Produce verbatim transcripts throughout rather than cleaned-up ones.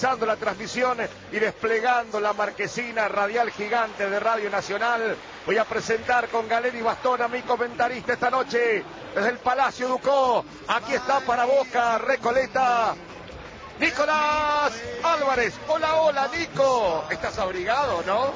comenzando la transmisión y desplegando la marquesina radial gigante de Radio Nacional. Voy a presentar con Galera y Bastón a mi comentarista esta noche desde el Palacio Ducó. Aquí está para Boca Recoleta, Nicolás Álvarez. Hola, hola, Nico. ¿Estás abrigado, no?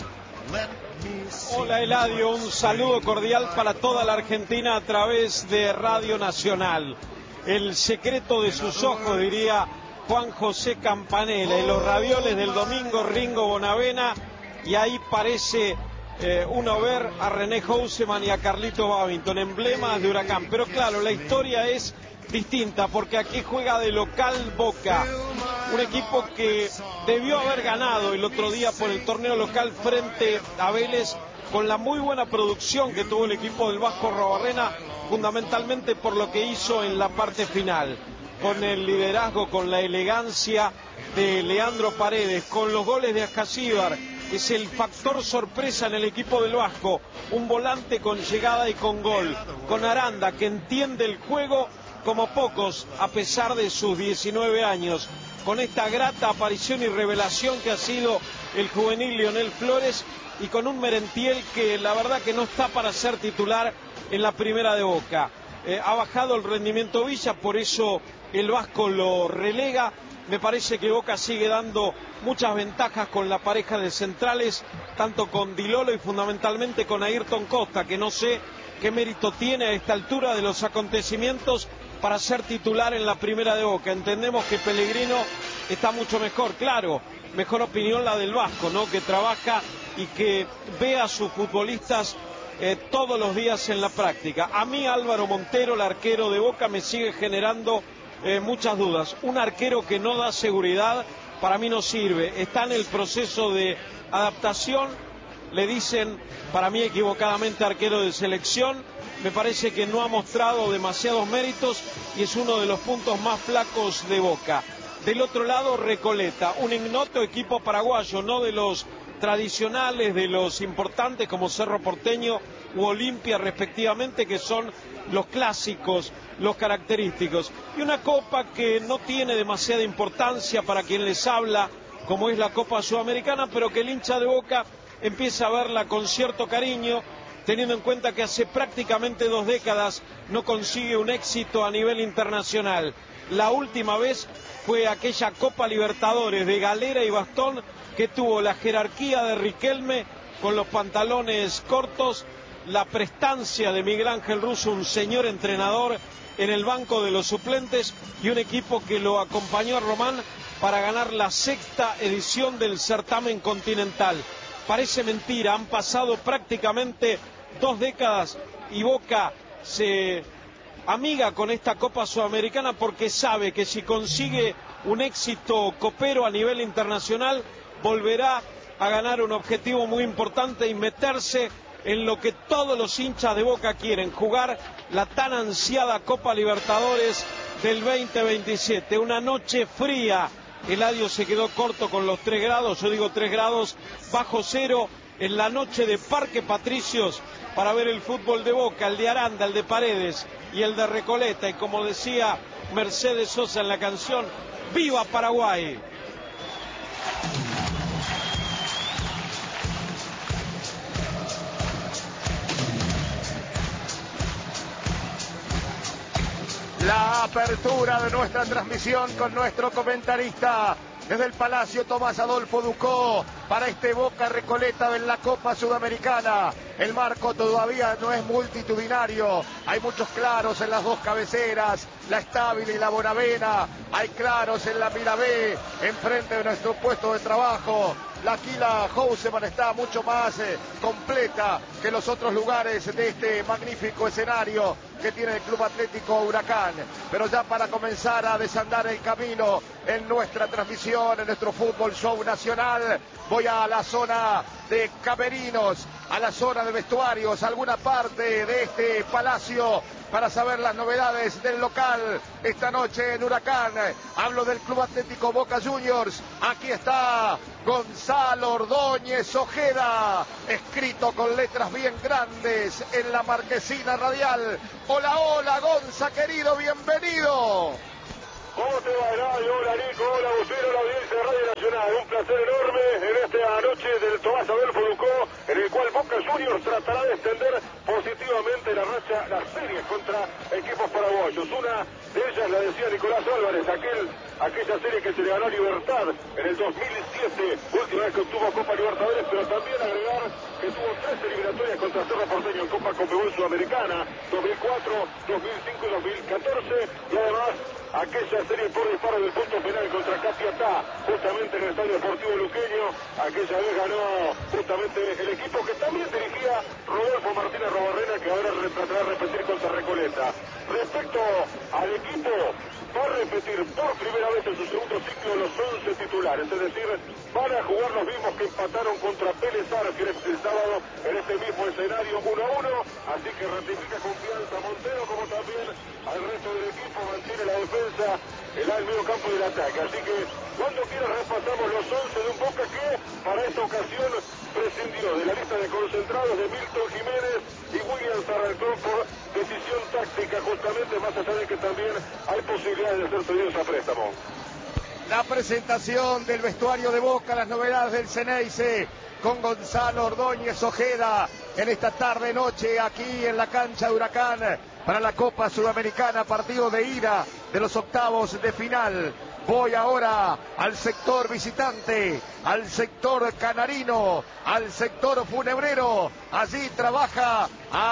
Hola, Eladio. Un saludo cordial para toda la Argentina a través de Radio Nacional. El secreto de sus ojos, diría Juan José Campanella, y los ravioles del domingo Ringo Bonavena, y ahí parece eh, uno ver a René Houseman y a Carlito Babington, emblemas de Huracán. Pero claro, la historia es distinta porque aquí juega de local Boca, un equipo que debió haber ganado el otro día por el torneo local frente a Vélez, con la muy buena producción que tuvo el equipo del Vasco Arrobarrena, fundamentalmente por lo que hizo en la parte final, con el liderazgo, con la elegancia de Leandro Paredes, con los goles de Ascasíbar. Es el factor sorpresa en el equipo del Vasco, un volante con llegada y con gol, con Aranda que entiende el juego como pocos a pesar de sus diecinueve años, con esta grata aparición y revelación que ha sido el juvenil Lionel Flores, y con un Merentiel que la verdad que no está para ser titular en la primera de Boca. Eh, ha bajado el rendimiento Villa, por eso el Vasco lo relega. Me parece que Boca sigue dando muchas ventajas con la pareja de centrales, tanto con Di Lolo y fundamentalmente con Ayrton Costa, que no sé qué mérito tiene a esta altura de los acontecimientos para ser titular en la primera de Boca. Entendemos que Pellegrino está mucho mejor, claro, mejor opinión la del Vasco, ¿no?, que trabaja y que ve a sus futbolistas eh, todos los días en la práctica. A mí Álvaro Montero, el arquero de Boca, me sigue generando eh, muchas dudas. Un arquero que no da seguridad, para mí no sirve. Está en el proceso de adaptación, le dicen, para mí equivocadamente, arquero de selección. Me parece que no ha mostrado demasiados méritos y es uno de los puntos más flacos de Boca. Del otro lado, Recoleta, un ignoto equipo paraguayo, no de los tradicionales, de los importantes como Cerro Porteño u Olimpia respectivamente, que son los clásicos, los característicos. Y una copa que no tiene demasiada importancia para quien les habla, como es la Copa Sudamericana, pero que el hincha de Boca empieza a verla con cierto cariño, teniendo en cuenta que hace prácticamente dos décadas no consigue un éxito a nivel internacional. La última vez fue aquella Copa Libertadores de Galera y Bastón, que tuvo la jerarquía de Riquelme con los pantalones cortos, la prestancia de Miguel Ángel Russo, un señor entrenador en el banco de los suplentes, y un equipo que lo acompañó a Román para ganar la sexta edición del certamen continental. Parece mentira, han pasado prácticamente dos décadas y Boca se amiga con esta Copa Sudamericana porque sabe que si consigue un éxito copero a nivel internacional, volverá a ganar un objetivo muy importante y meterse en lo que todos los hinchas de Boca quieren, jugar la tan ansiada Copa Libertadores del veinte veintisiete. Una noche fría, Eladio se quedó corto con los tres grados, yo digo tres grados bajo cero, en la noche de Parque Patricios, para ver el fútbol de Boca, el de Aranda, el de Paredes y el de Recoleta. Y como decía Mercedes Sosa en la canción, ¡viva Paraguay! La apertura de nuestra transmisión con nuestro comentarista desde el Palacio Tomás Adolfo Ducó para este Boca Recoleta de la Copa Sudamericana. El marco todavía no es multitudinario, hay muchos claros en las dos cabeceras, la Estable y la Bonavena, hay claros en la Mirabé, enfrente de nuestro puesto de trabajo. La Aquila Houseman está mucho más eh, completa que los otros lugares de este magnífico escenario que tiene el Club Atlético Huracán. Pero ya para comenzar a desandar el camino en nuestra transmisión, en nuestro Fútbol Show Nacional, voy a la zona de camerinos, a la zona de vestuarios, alguna parte de este palacio, para saber las novedades del local esta noche en Huracán. Hablo del Club Atlético Boca Juniors. Aquí está Gonzalo Ordóñez Ojeda, escrito con letras bien grandes en la marquesina radial. Hola, hola, Gonza, querido, bienvenido. ¿Cómo te va, Eladio? Hola, Nico, hola, Agustín, hola, audiencia de Radio Nacional. un placer enorme en esta noche del Tomás Adolfo Ducó, en el cual Boca Juniors tratará de extender positivamente la racha, las series contra equipos paraguayos. Una de ellas la decía Nicolás Álvarez, aquel, aquella serie que se le ganó a Libertad en el dos mil siete, última vez que obtuvo Copa Libertadores, pero también agregar que tuvo tres eliminatorias contra Cerro Porteño en Copa Conmebol Sudamericana, dos mil cuatro, dos mil cinco y dos mil catorce, y además aquella serie por disparo del punto penal contra Capiatá, justamente en el Estadio Deportivo Luqueño. Aquella vez ganó justamente el equipo que también dirigía Rodolfo Martínez Robarrena, que ahora tratará de repetir contra Recoleta. Respecto al equipo, va a repetir por primera vez en su segundo ciclo los once titulares, es decir, van a jugar los mismos que empataron contra Vélez Arfield el sábado en este mismo escenario uno a uno, así que ratifica confianza Montero, como también al resto del equipo, mantiene la defensa en el medio campo del ataque, así que cuando quiera repasamos los once de un Boca que para esta ocasión prescindió de la lista de concentrados de Milton Jiménez y William Zarralcón por decisión táctica, justamente, más allá de que también hay posibilidades de ser pedidos a préstamo. La presentación del vestuario de Boca, las novedades del Ceneice, con Gonzalo Ordóñez Ojeda en esta tarde noche aquí en la cancha de Huracán para la Copa Sudamericana, partido de ida de los octavos de final. Voy ahora al sector visitante, al sector canarino, al sector funebrero. Allí trabaja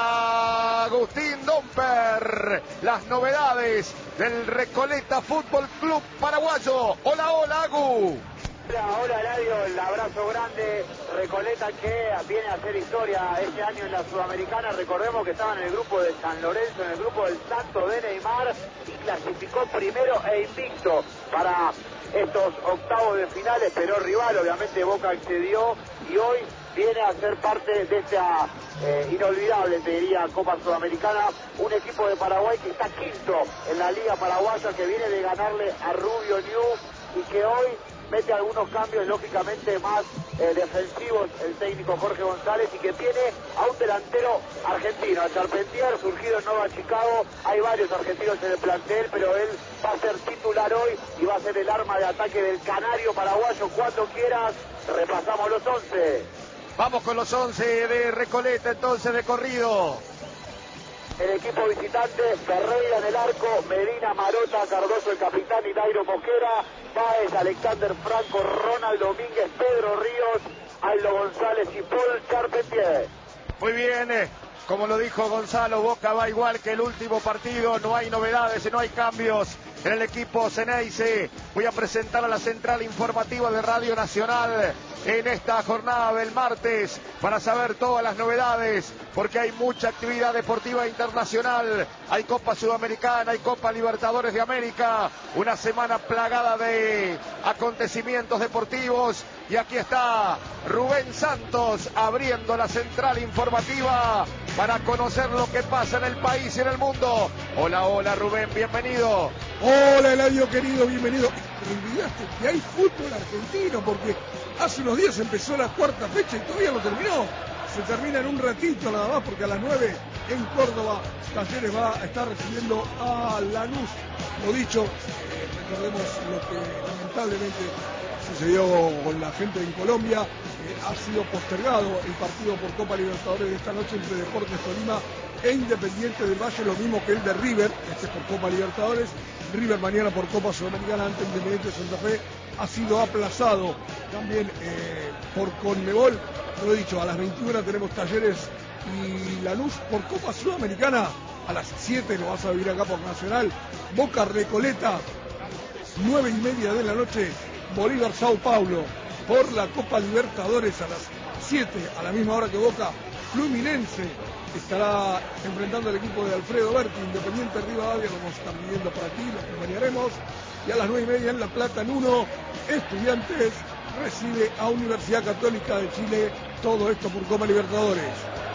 Agustín Domper. Las novedades del Recoleta Fútbol Club Paraguayo. Hola, hola, Agu. Hola, hola Eladio, el abrazo grande. Recoleta que viene a hacer historia este año en la Sudamericana. Recordemos que estaba en el grupo de San Lorenzo, en el grupo del Santo de Neymar, y clasificó primero e invicto para estos octavos de finales, pero rival, obviamente Boca accedió y hoy viene a ser parte de esta eh, inolvidable, te diría, Copa Sudamericana. Un equipo de Paraguay que está quinto en la Liga Paraguaya, que viene de ganarle a Rubio New y que hoy mete algunos cambios lógicamente más eh, defensivos el técnico Jorge González, y que tiene a un delantero argentino, a Charpentier, surgido en Nova Chicago. Hay varios argentinos en el plantel, pero él va a ser titular hoy y va a ser el arma de ataque del canario paraguayo. Cuando quieras, repasamos los once. Vamos con los once de Recoleta, entonces, de corrido. El equipo visitante, Ferreira en el arco, Medina, Marota, Cardoso el capitán y Dairo Mosquera, Páez, Alexander Franco, Ronald Domínguez, Pedro Ríos, Aldo González y Paul Charpentier. Muy bien, eh, como lo dijo Gonzalo, Boca va igual que el último partido, no hay novedades, no hay cambios en el equipo Ceneice. Voy a presentar a la central informativa de Radio Nacional en esta jornada del martes para saber todas las novedades, porque hay mucha actividad deportiva internacional. Hay Copa Sudamericana, hay Copa Libertadores de América, una semana plagada de acontecimientos deportivos, y aquí está Rubén Santos abriendo la central informativa para conocer lo que pasa en el país y en el mundo. Hola, hola Rubén, bienvenido. Hola Eladio querido, bienvenido. Me olvidaste que hay fútbol argentino, porque hace unos días empezó la cuarta fecha y todavía no terminó. Se termina en un ratito nada más, porque a las nueve en Córdoba Talleres va a estar recibiendo a Lanús. Lo dicho, eh, recordemos lo que lamentablemente sucedió con la gente en Colombia. Eh, ha sido postergado el partido por Copa Libertadores de esta noche entre Deportes Tolima e Independiente del Valle, lo mismo que el de River, este es por Copa Libertadores. River mañana por Copa Sudamericana ante Independiente de Santa Fe ha sido aplazado también eh, por Conmebol. Lo he dicho, a las veintiuna tenemos Talleres y Lanús por Copa Sudamericana. A las siete lo vas a vivir acá por Nacional. Boca Recoleta, nueve y media de la noche. Bolívar Sao Paulo por la Copa Libertadores a las siete, a la misma hora que Boca. Fluminense estará enfrentando al equipo de Alfredo Berti. Independiente Rivadavia, lo vamos a estar viviendo por aquí, lo acompañaremos. Y a las nueve y media en La Plata, en uno, Estudiantes recibe a Universidad Católica de Chile. Todo esto por Copa Libertadores.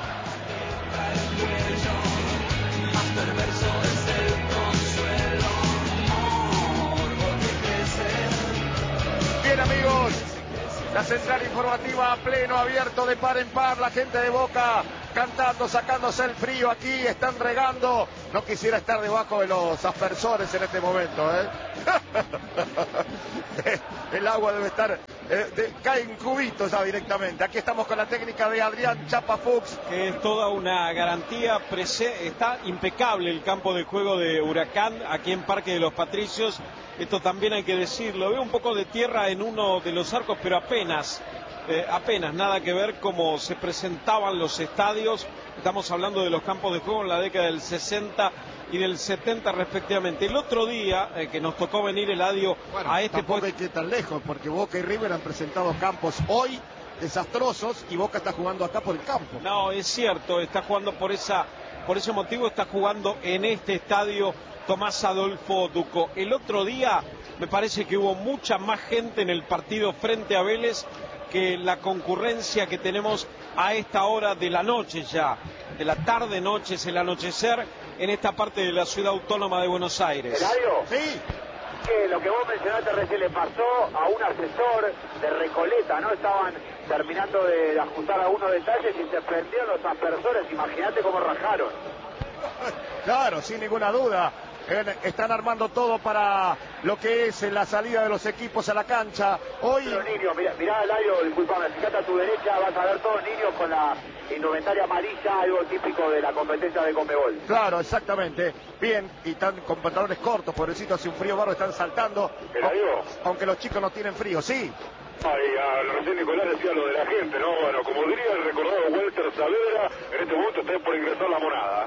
Bien, amigos, la central informativa a pleno abierto de par en par. La gente de Boca cantando, sacándose el frío aquí, están regando. No quisiera estar debajo de los aspersores en este momento, ¿eh? El agua debe estar, eh, de, cae en cubitos ya directamente. Aquí estamos con la técnica de Adrián Chapa Fuchs. Que es toda una garantía, está impecable el campo de juego de Huracán aquí en Parque de los Patricios. Esto también hay que decirlo, veo un poco de tierra en uno de los arcos, pero apenas, eh, apenas, nada que ver cómo se presentaban los estadios. Estamos hablando de los campos de juego en la década del sesenta y del setenta respectivamente. El otro día eh, que nos tocó venir, Eladio, bueno, a este tampoco puesto... hay que ir tan lejos, porque Boca y River han presentado campos hoy desastrosos y Boca está jugando acá por el campo. No, es cierto, está jugando por esa, por ese motivo está jugando en este estadio Tomás Adolfo Ducó. El otro día me parece que hubo mucha más gente en el partido frente a Vélez que la concurrencia que tenemos a esta hora de la noche ya, de la tarde-noche, es el anochecer, en esta parte de la ciudad autónoma de Buenos Aires. ¿Eladio? Sí. Que lo que vos mencionaste recién le pasó a un asesor de Recoleta, ¿no? Estaban terminando de ajustar algunos detalles y se prendieron los aspersores. Imagínate cómo rajaron. Claro, sin ninguna duda. Están armando todo para lo que es la salida de los equipos a la cancha. Hoy... Los niños, mirá, mirá Eladio, disculpame, fíjate a tu derecha, vas a ver todos niños con la indumentaria amarilla, algo típico de la competencia de Conmebol. Claro, exactamente. Bien, y están con pantalones cortos, pobrecito, hace un frío barro, están saltando. Eladio. Aunque los chicos no tienen frío, sí. Ay, a recién Nicolás decía lo de la gente, ¿no? Bueno, como diría el recordado Walter Saavedra, en este momento está por ingresar la monada.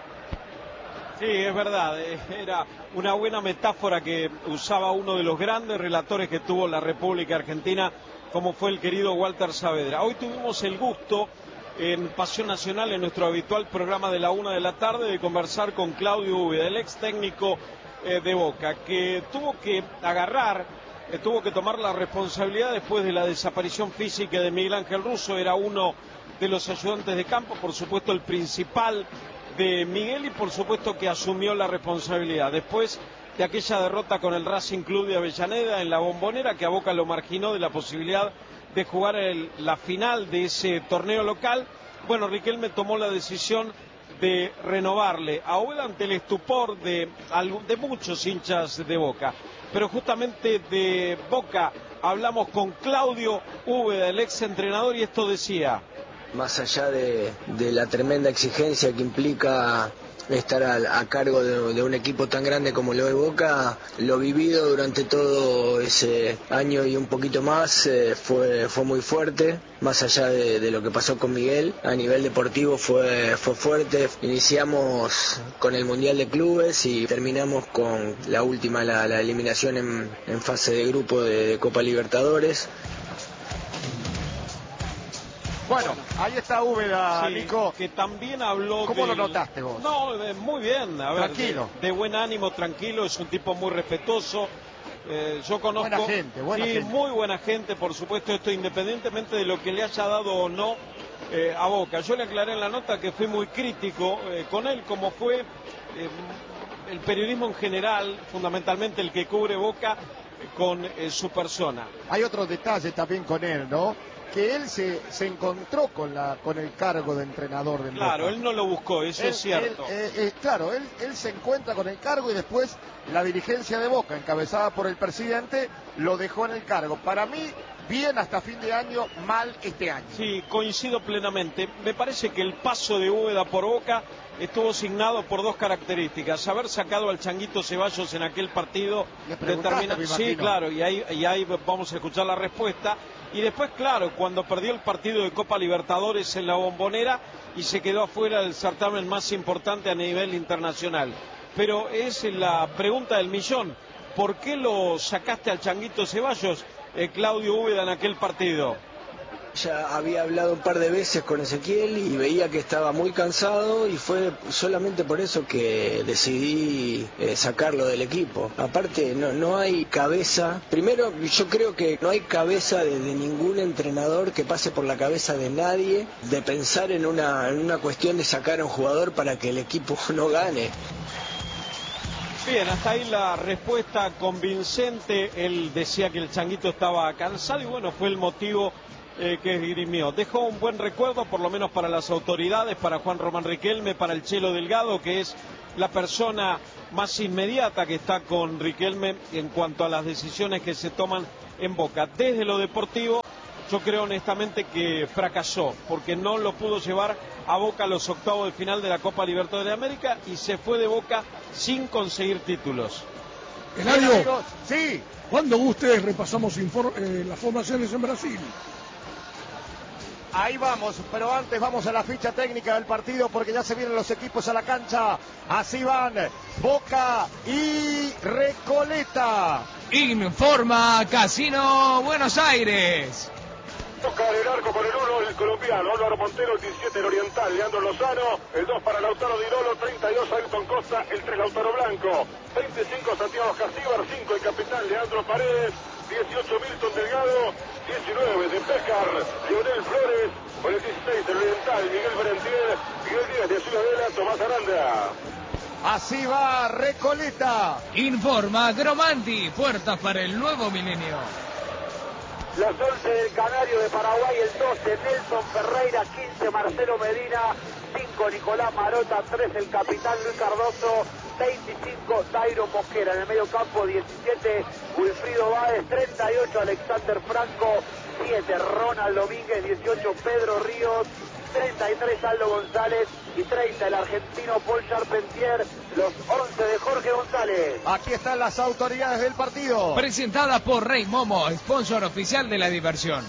Sí, es verdad, era una buena metáfora que usaba uno de los grandes relatores que tuvo la República Argentina, como fue el querido Walter Saavedra. Hoy tuvimos el gusto en Pasión Nacional, en nuestro habitual programa de la una de la tarde, de conversar con Claudio Úbeda, el ex técnico eh, de Boca, que tuvo que agarrar, eh, tuvo que tomar la responsabilidad después de la desaparición física de Miguel Ángel Russo. Era uno de los ayudantes de campo, por supuesto el principal de Miguel, y por supuesto que asumió la responsabilidad después de aquella derrota con el Racing Club de Avellaneda en la Bombonera, que a Boca lo marginó de la posibilidad de jugar el, la final de ese torneo local. Bueno, Riquelme tomó la decisión de renovarle a Úbeda ante el estupor de, de muchos hinchas de Boca, pero justamente de Boca hablamos con Claudio Úbeda, el ex entrenador, y esto decía: más allá de, de la tremenda exigencia que implica estar a, a cargo de, de un equipo tan grande como lo de Boca, lo vivido durante todo ese año y un poquito más eh, fue, fue muy fuerte. Más allá de, de lo que pasó con Miguel, a nivel deportivo fue, fue fuerte. Iniciamos con el Mundial de Clubes y terminamos con la última, la, la eliminación en, en fase de grupo de, de Copa Libertadores. Bueno, ahí está Úbeda, sí, Nico. Que también habló. ¿Cómo del... lo notaste vos? No, eh, muy bien, a ver, tranquilo. De, de buen ánimo, tranquilo, es un tipo muy respetuoso. Eh, yo conozco. Buena gente, buena sí, gente. muy buena gente, por supuesto, esto independientemente de lo que le haya dado o no eh, a Boca. Yo le aclaré en la nota que fui muy crítico eh, con él, como fue eh, el periodismo en general, fundamentalmente el que cubre Boca, eh, con eh, su persona. Hay otro detalle también con él, ¿no? Que él se, se encontró con la con el cargo de entrenador del Claro, Boca. él no lo buscó, eso Él- es cierto. él, eh, eh, claro, él, él se encuentra con el cargo y después la dirigencia de Boca, encabezada por el presidente, lo dejó en el cargo. Para mí, bien hasta fin de año, mal este año. Sí, coincido plenamente. Me parece que el paso de Úbeda por Boca estuvo signado por dos características: haber sacado al Changuito Ceballos en aquel partido. Le preguntaste, determina... me Sí, imagino. claro, y ahí, y ahí vamos a escuchar la respuesta. Y después, claro, cuando perdió el partido de Copa Libertadores en la Bombonera y se quedó afuera del certamen más importante a nivel internacional. Pero es la pregunta del millón: ¿por qué lo sacaste al Changuito Ceballos, eh, Claudio Úbeda, en aquel partido? Ya había hablado un par de veces con Ezequiel y veía que estaba muy cansado, y fue solamente por eso que decidí eh, sacarlo del equipo. Aparte, no, no hay cabeza. Primero, yo creo que no hay cabeza de, de ningún entrenador que pase por la cabeza de nadie de pensar en una, en una cuestión de sacar a un jugador para que el equipo no gane. Bien, hasta ahí la respuesta convincente. Él decía que el Changuito estaba cansado y bueno, fue el motivo eh, que esgrimió. Dejó un buen recuerdo, por lo menos para las autoridades, para Juan Román Riquelme, para el Chelo Delgado, que es la persona más inmediata que está con Riquelme en cuanto a las decisiones que se toman en Boca. Desde lo deportivo, yo creo honestamente que fracasó, porque no lo pudo llevar a Boca a los octavos de final de la Copa Libertadores de América y se fue de Boca sin conseguir títulos. Eladio, sí. ¿Cuándo ustedes repasamos eh, las formaciones en Brasil? Ahí vamos, pero antes vamos a la ficha técnica del partido porque ya se vienen los equipos a la cancha. Así van Boca y Recoleta. Informa Casino Buenos Aires. Boca en el arco con el uno, el colombiano Álvaro Montero, el diecisiete el oriental Leandro Lozano, el dos para Lautaro Di Lolo, treinta y dos Ailton Costa, el tres Lautaro Blanco, veinticinco Santiago Castíbar, cinco el capitán Leandro Paredes, dieciocho Milton Delgado, diecinueve de Pécar, Leonel Flores, con el dieciséis el oriental Miguel Berentier, Miguel Díaz de Ciudadela, Tomás Aranda. Así va Recoleta. Informa Gromanti, puertas para el nuevo milenio. Los once del Canario de Paraguay, el doce Nelson Ferreira, quince Marcelo Medina, cinco Nicolás Marota, tres el capitán Luis Cardoso, veinticinco Dairo Mosquera. En el medio campo diecisiete Wilfrido Báez, treinta y ocho Alexander Franco, siete Ronald Domínguez, dieciocho Pedro Ríos, treinta y tres Aldo González y treinta el argentino Paul Charpentier, los once de Jorge González. Aquí están las autoridades del partido. Presentada por Rey Momo, sponsor oficial de la diversión.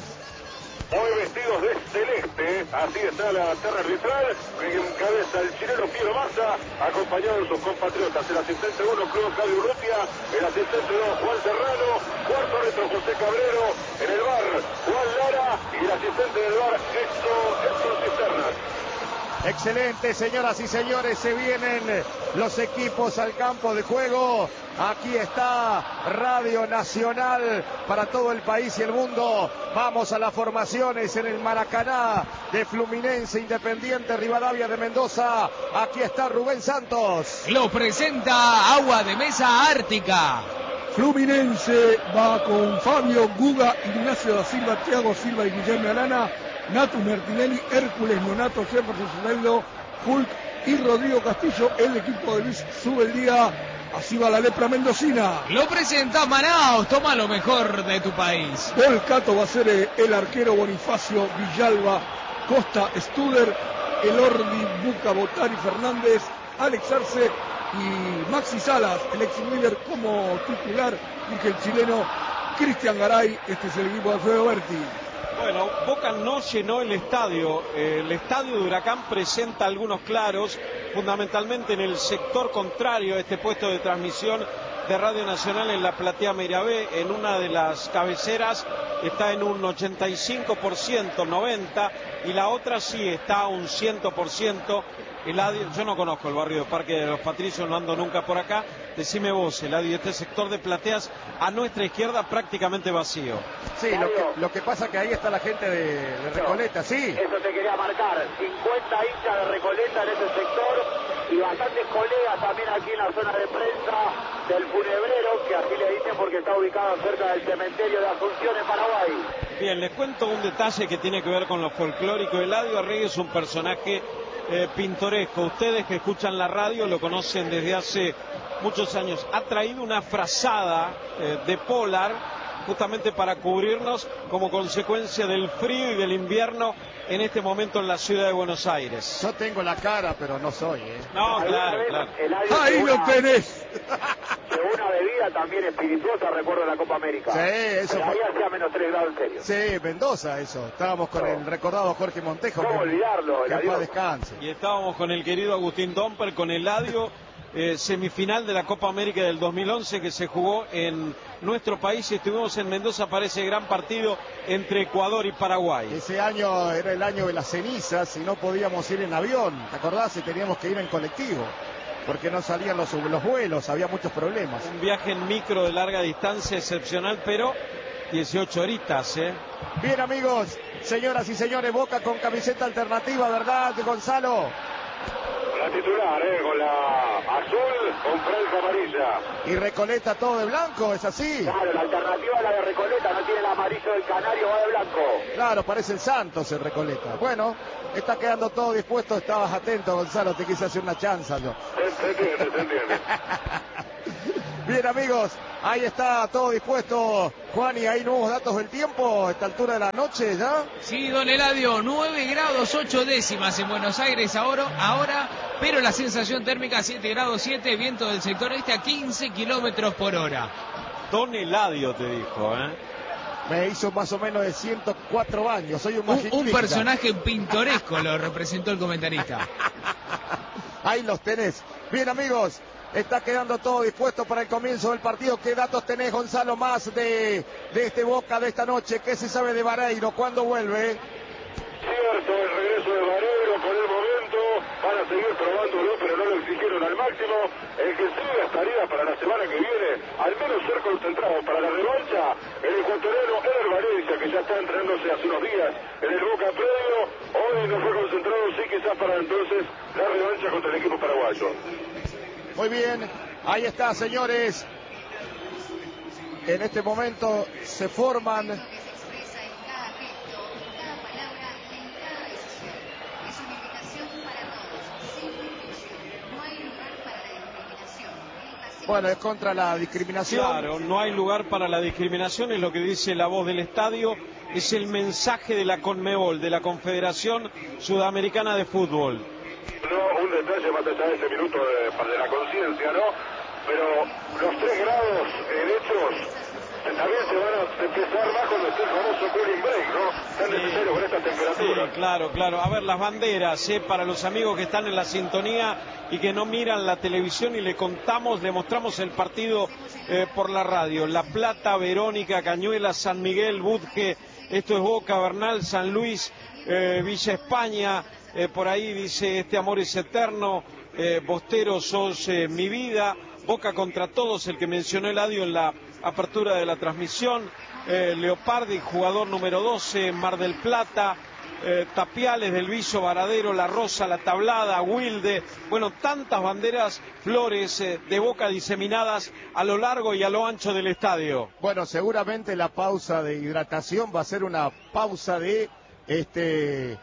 Hoy vestidos de celeste, así está la terra arbitral, que encabeza el chileno Piero Massa, acompañado de sus compatriotas, el asistente uno, Cruz Claudio Urrutia, el asistente dos, Juan Serrano, cuarto árbitro José Cabrero, en el bar, Juan Lara, y el asistente del bar, Edson Cisternas. Excelente, señoras y señores, se vienen los equipos al campo de juego. Aquí está Radio Nacional para todo el país y el mundo. Vamos a las formaciones en el Maracaná de Fluminense, Independiente, Rivadavia de Mendoza. Aquí está Rubén Santos. Lo presenta Agua de Mesa Ártica. Fluminense va con Fabio, Guga, Ignacio da Silva, Thiago Silva y Guillermo Arana, Natus Martinelli, Hércules, Nonato, Jefferson Zumeldo, Hulk y Rodrigo Castillo. El equipo de Luis Subeldía. Así va la lepra mendocina. Lo presenta Manaos, toma lo mejor de tu país. Volcato va a ser el arquero Bonifacio, Villalba, Costa, Studer, Elordi, Buca, Botari, Fernández, Alex Arce y Maxi Salas, el ex River como titular, y que el chileno Cristian Garay. Este es el equipo de Alfredo Berti. Bueno, Boca no llenó el estadio. El estadio de Huracán presenta algunos claros, fundamentalmente en el sector contrario a este puesto de transmisión de Radio Nacional en la platea Meirabé. En una de las cabeceras está en un ochenta y cinco por ciento, noventa por ciento, y la otra sí está a un cien por ciento. Eladio, yo no conozco el barrio de Parque de los Patricios, no ando nunca por acá. Decime vos, Eladio, este sector de plateas a nuestra izquierda prácticamente vacío. Sí, lo que, lo que pasa que ahí está la gente de, de Recoleta, sí. Eso te quería marcar, cincuenta hinchas de Recoleta en ese sector y bastantes colegas también aquí en la zona de prensa del Funebrero, que así le dicen porque está ubicado cerca del cementerio de Asunción en Paraguay. Bien, les cuento un detalle que tiene que ver con lo folclórico. Eladio Arregui es un personaje eh, pintoresco. Ustedes que escuchan la radio lo conocen desde hace muchos años. Ha traído una frazada eh, de polar justamente para cubrirnos como consecuencia del frío y del invierno en este momento en la ciudad de Buenos Aires. Yo tengo la cara, pero no soy, ¿eh? No, claro, claro. Ahí lo tenés. Llegó una bebida también espirituosa, recuerdo, en la Copa América. Sí, eso pero fue. ahí hacía menos tres grados en serio. Sí, Mendoza, eso. Estábamos con el recordado Jorge Montejo. ¿Cómo que, olvidarlo? Que en paz descanse. Y estábamos con el querido Agustín Domper, con Eladio. Eh, semifinal de la Copa América del dos mil once que se jugó en nuestro país y estuvimos en Mendoza para ese gran partido entre Ecuador y Paraguay. Ese año era el año de las cenizas y no podíamos ir en avión, ¿te acordás? Y teníamos que ir en colectivo porque no salían los, los vuelos, había muchos problemas. Un viaje en micro de larga distancia excepcional, pero dieciocho horitas, ¿eh? Bien, amigos, señoras y señores, Boca con camiseta alternativa, ¿verdad, Gonzalo? La titular, eh, con la azul, con franja amarilla. Y Recoleta todo de blanco, ¿es así? Claro, la alternativa es la de Recoleta, no tiene el amarillo del Canario, va de blanco. Claro, parece el Santos el Recoleta. Bueno, está quedando todo dispuesto, estabas atento, Gonzalo, te quise hacer una chanza yo. Se entiende, se entiende. Bien, amigos, ahí está todo dispuesto. Juan, y hay nuevos datos del tiempo a esta altura de la noche, ¿ya? Sí, don Eladio, nueve grados ocho décimas en Buenos Aires ahora, ahora, pero la sensación térmica siete grados siete, viento del sector este a quince kilómetros por hora. Don Eladio te dijo, ¿eh? Me hizo más o menos de ciento cuatro años, soy un Un, magistrista. un personaje pintoresco lo representó el comentarista. Ahí los tenés. Bien, amigos, está quedando todo dispuesto para el comienzo del partido. ¿Qué datos tenés, Gonzalo, más de, de este Boca de esta noche? ¿Qué se sabe de Vareiro? ¿Cuándo vuelve? Cierto, el regreso de Vareiro por el momento. Van a seguir probándolo, pero no lo exigieron al máximo. El que sí estaría para la semana que viene, al menos ser concentrado para la revancha, el ecuatoriano Ener Valencia, que ya está entrenándose hace unos días en el Boca previo. Hoy no fue concentrado, sí, quizás para entonces la revancha contra el equipo paraguayo. Muy bien, ahí está, señores. En este momento se forman. Bueno, es contra la discriminación. Claro, no hay lugar para la discriminación, es lo que dice la voz del estadio, es el mensaje de la Conmebol, de la Confederación Sudamericana de Fútbol. No, un detalle más allá de ese minuto de, de la conciencia, ¿no? Pero los tres grados en hechos también se van a empezar más con el famoso cooling break, ¿no? Tan necesario con esta temperatura. Sí, claro, claro. A ver, las banderas, ¿eh? Para los amigos que están en la sintonía y que no miran la televisión, y le contamos, le mostramos el partido eh, por la radio. La Plata, Verónica, Cañuelas, San Miguel, Budge, esto es Boca, Bernal, San Luis, eh, Villa España, eh, por ahí dice Este amor es eterno, eh, Bostero, sos eh, mi vida, Boca contra todos, el que mencionó Eladio en la apertura de la transmisión, eh, Leopardi, jugador número doce, Mar del Plata, eh, Tapiales, del Viso, Varadero, La Rosa, La Tablada, Wilde, bueno, tantas banderas, flores eh, de Boca diseminadas a lo largo y a lo ancho del estadio. Bueno, seguramente la pausa de hidratación va a ser una pausa de este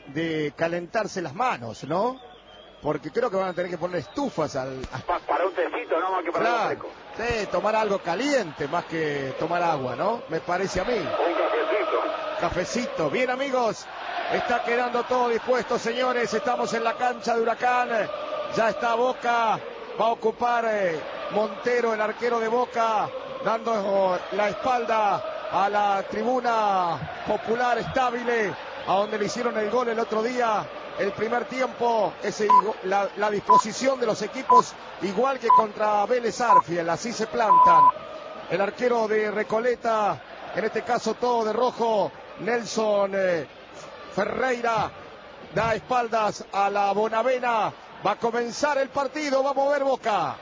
de calentarse las manos, ¿no? Porque creo que van a tener que poner estufas al... Pa para un tecito, no más que para claro, un seco. Sí, tomar algo caliente más que tomar agua, ¿no? Me parece a mí. Un cafecito. Cafecito. Bien, amigos, está quedando todo dispuesto, señores. Estamos en la cancha de Huracán. Ya está Boca. Va a ocupar eh, Montero, el arquero de Boca, dando la espalda a la tribuna popular estable, a donde le hicieron el gol el otro día. El primer tiempo, ese, la, la disposición de los equipos, igual que contra Vélez Arfiel, así se plantan. El arquero de Recoleta, en este caso todo de rojo, Nelson eh, Ferreira, da espaldas a la Bonavena. Va a comenzar el partido, va a mover Boca.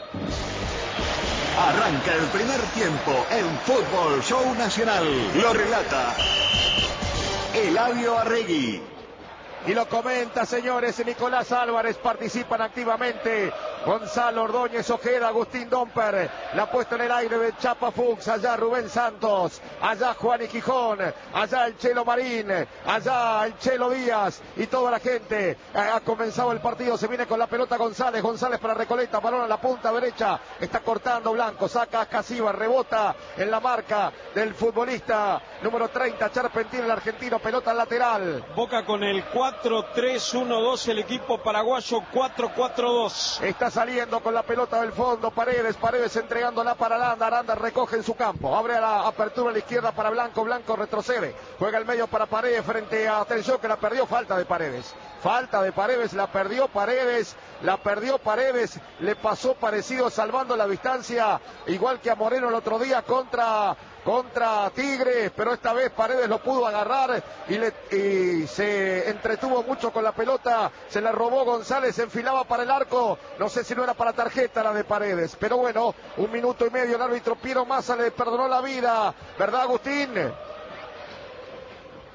Arranca el primer tiempo en Fútbol Show Nacional. Lo relata Eladio Arregui. Y lo comenta, señores, Nicolás Álvarez, participan activamente Gonzalo Ordóñez Ojeda, Agustín Domper, la puesta en el aire de Chapa Fuchs, allá Rubén Santos, allá Juan y Gijón, allá el Chelo Marín, allá el Chelo Díaz y toda la gente. Ha comenzado el partido, se viene con la pelota González, González para Recoleta, balón a la punta derecha, está cortando Blanco, saca a Casiva, rebota en la marca del futbolista número treinta, Charpentín, el argentino, pelota lateral. Boca con el cuatro tres uno dos, el equipo paraguayo cuatro cuatro dos. Está saliendo con la pelota del fondo, Paredes, Paredes entregándola para Aranda, Aranda recoge en su campo, abre a la apertura a la izquierda para Blanco, Blanco retrocede, juega el medio para Paredes frente a atención que la perdió, falta de Paredes, falta de Paredes, la perdió Paredes, la perdió Paredes, le pasó parecido salvando la distancia, igual que a Moreno el otro día contra... contra Tigre, pero esta vez Paredes lo pudo agarrar y, le, y se entretuvo mucho con la pelota, se la robó González, se enfilaba para el arco, no sé si no era para tarjeta la de Paredes, pero bueno, un minuto y medio, el árbitro Piero Massa le perdonó la vida, ¿verdad, Agustín?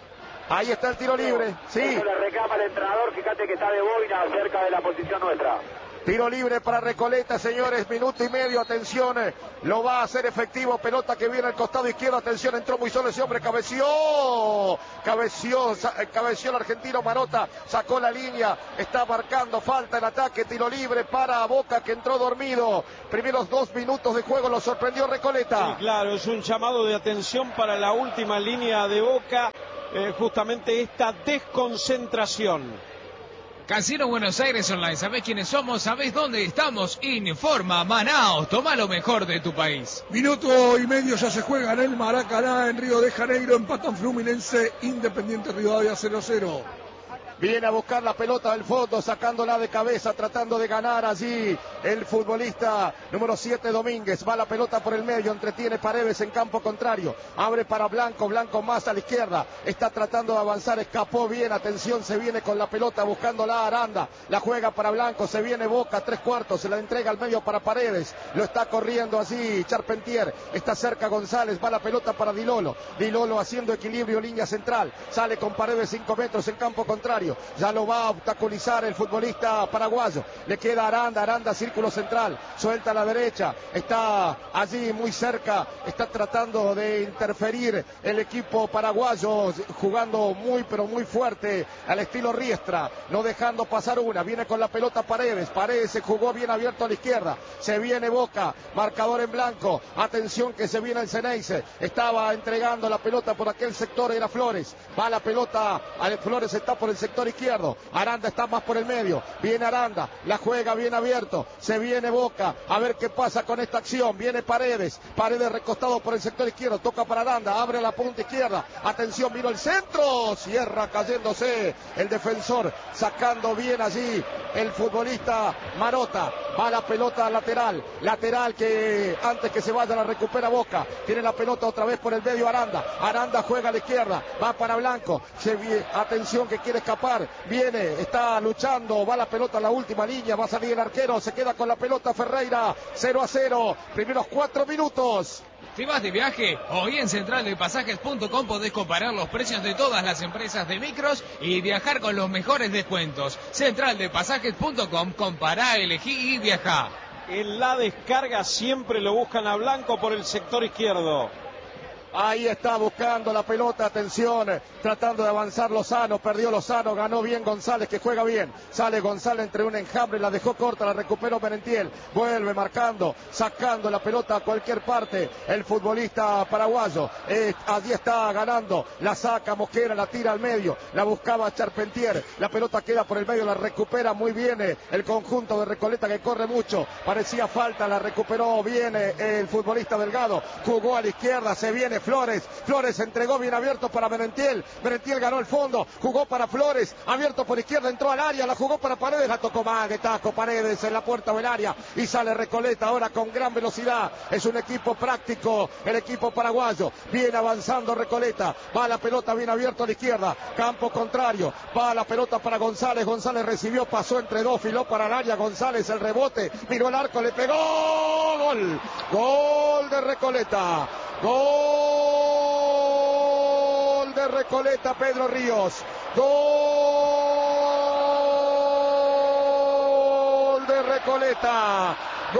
Ahí está el tiro libre, sí. Eso le reclama el entrenador, fíjate que está de boina cerca de la posición nuestra. Tiro libre para Recoleta, señores, minuto y medio, atención, lo va a hacer efectivo, pelota que viene al costado izquierdo, atención, entró muy solo ese hombre, cabeció, cabeció, cabeció el argentino Marota, sacó la línea, está marcando falta en ataque, tiro libre para Boca que entró dormido, primeros dos minutos de juego lo sorprendió Recoleta. Sí, claro, es un llamado de atención para la última línea de Boca, eh, justamente esta desconcentración. Casino Buenos Aires Online, ¿sabés quiénes somos? ¿Sabés dónde estamos? Informa Manaos, toma lo mejor de tu país. Minuto y medio ya se juega en el Maracaná, en Río de Janeiro, empatan Fluminense, Independiente Rivadavia cero cero. Viene a buscar la pelota del fondo, sacándola de cabeza, tratando de ganar allí el futbolista número siete Domínguez. Va la pelota por el medio, entretiene Paredes en campo contrario. Abre para Blanco, Blanco más a la izquierda. Está tratando de avanzar, escapó bien, atención, se viene con la pelota buscándola a Aranda. La juega para Blanco, se viene Boca, tres cuartos, se la entrega al medio para Paredes. Lo está corriendo así Charpentier. Está cerca González, va la pelota para Dilolo. Dilolo haciendo equilibrio, línea central. Sale con Paredes cinco metros en campo contrario. Ya lo va a obstaculizar el futbolista paraguayo. Le queda Aranda, Aranda círculo central. Suelta a la derecha. Está allí muy cerca. Está tratando de interferir el equipo paraguayo. Jugando muy pero muy fuerte al estilo Riestra. No dejando pasar una. Viene con la pelota Paredes. Paredes se jugó bien abierto a la izquierda. Se viene Boca. Marcador en blanco. Atención que se viene el Ceneice. Estaba entregando la pelota por aquel sector. Era Flores. Va la pelota. Flores está por el sector izquierdo, Aranda está más por el medio, viene Aranda, la juega bien abierto, se viene Boca, a ver qué pasa con esta acción, viene Paredes, Paredes recostado por el sector izquierdo, toca para Aranda, abre la punta izquierda, atención, vino el centro, cierra cayéndose el defensor, sacando bien allí el futbolista Marota, va la pelota lateral, lateral que antes que se vaya la recupera Boca, tiene la pelota otra vez por el medio Aranda, Aranda juega a la izquierda, va para Blanco, se viene, atención que quiere escapar, viene, está luchando, va la pelota a la última línea, va a salir el arquero, se queda con la pelota Ferreira, cero a cero, primeros cuatro minutos. Si vas de viaje, hoy en central de pasajes punto com podés comparar los precios de todas las empresas de micros y viajar con los mejores descuentos. central de pasajes punto com, compará, elegí y viajá. En la descarga siempre lo buscan a Blanco por el sector izquierdo. Ahí está buscando la pelota, atención, tratando de avanzar Lozano, perdió Lozano, ganó bien González que juega bien, sale González entre un enjambre, la dejó corta, la recuperó Merentiel, vuelve marcando, sacando la pelota a cualquier parte, el futbolista paraguayo, eh, allí está ganando, la saca Mosquera, la tira al medio, la buscaba Charpentier, la pelota queda por el medio, la recupera muy bien eh, el conjunto de Recoleta que corre mucho, parecía falta, la recuperó bien eh, el futbolista Delgado, jugó a la izquierda, se viene Flores, Flores entregó bien abierto para Merentiel, Merentiel ganó el fondo, jugó para Flores, abierto por izquierda, entró al área, la jugó para Paredes, la tocó más de taco Paredes en la puerta del área y sale Recoleta ahora con gran velocidad, es un equipo práctico, el equipo paraguayo, viene avanzando Recoleta, va la pelota bien abierto a la izquierda, campo contrario, va la pelota para González, González recibió, pasó entre dos, filó para el área, González el rebote, miró el arco, le pegó, gol, gol de Recoleta. Gol de Recoleta, Pedro Ríos. Gol de Recoleta.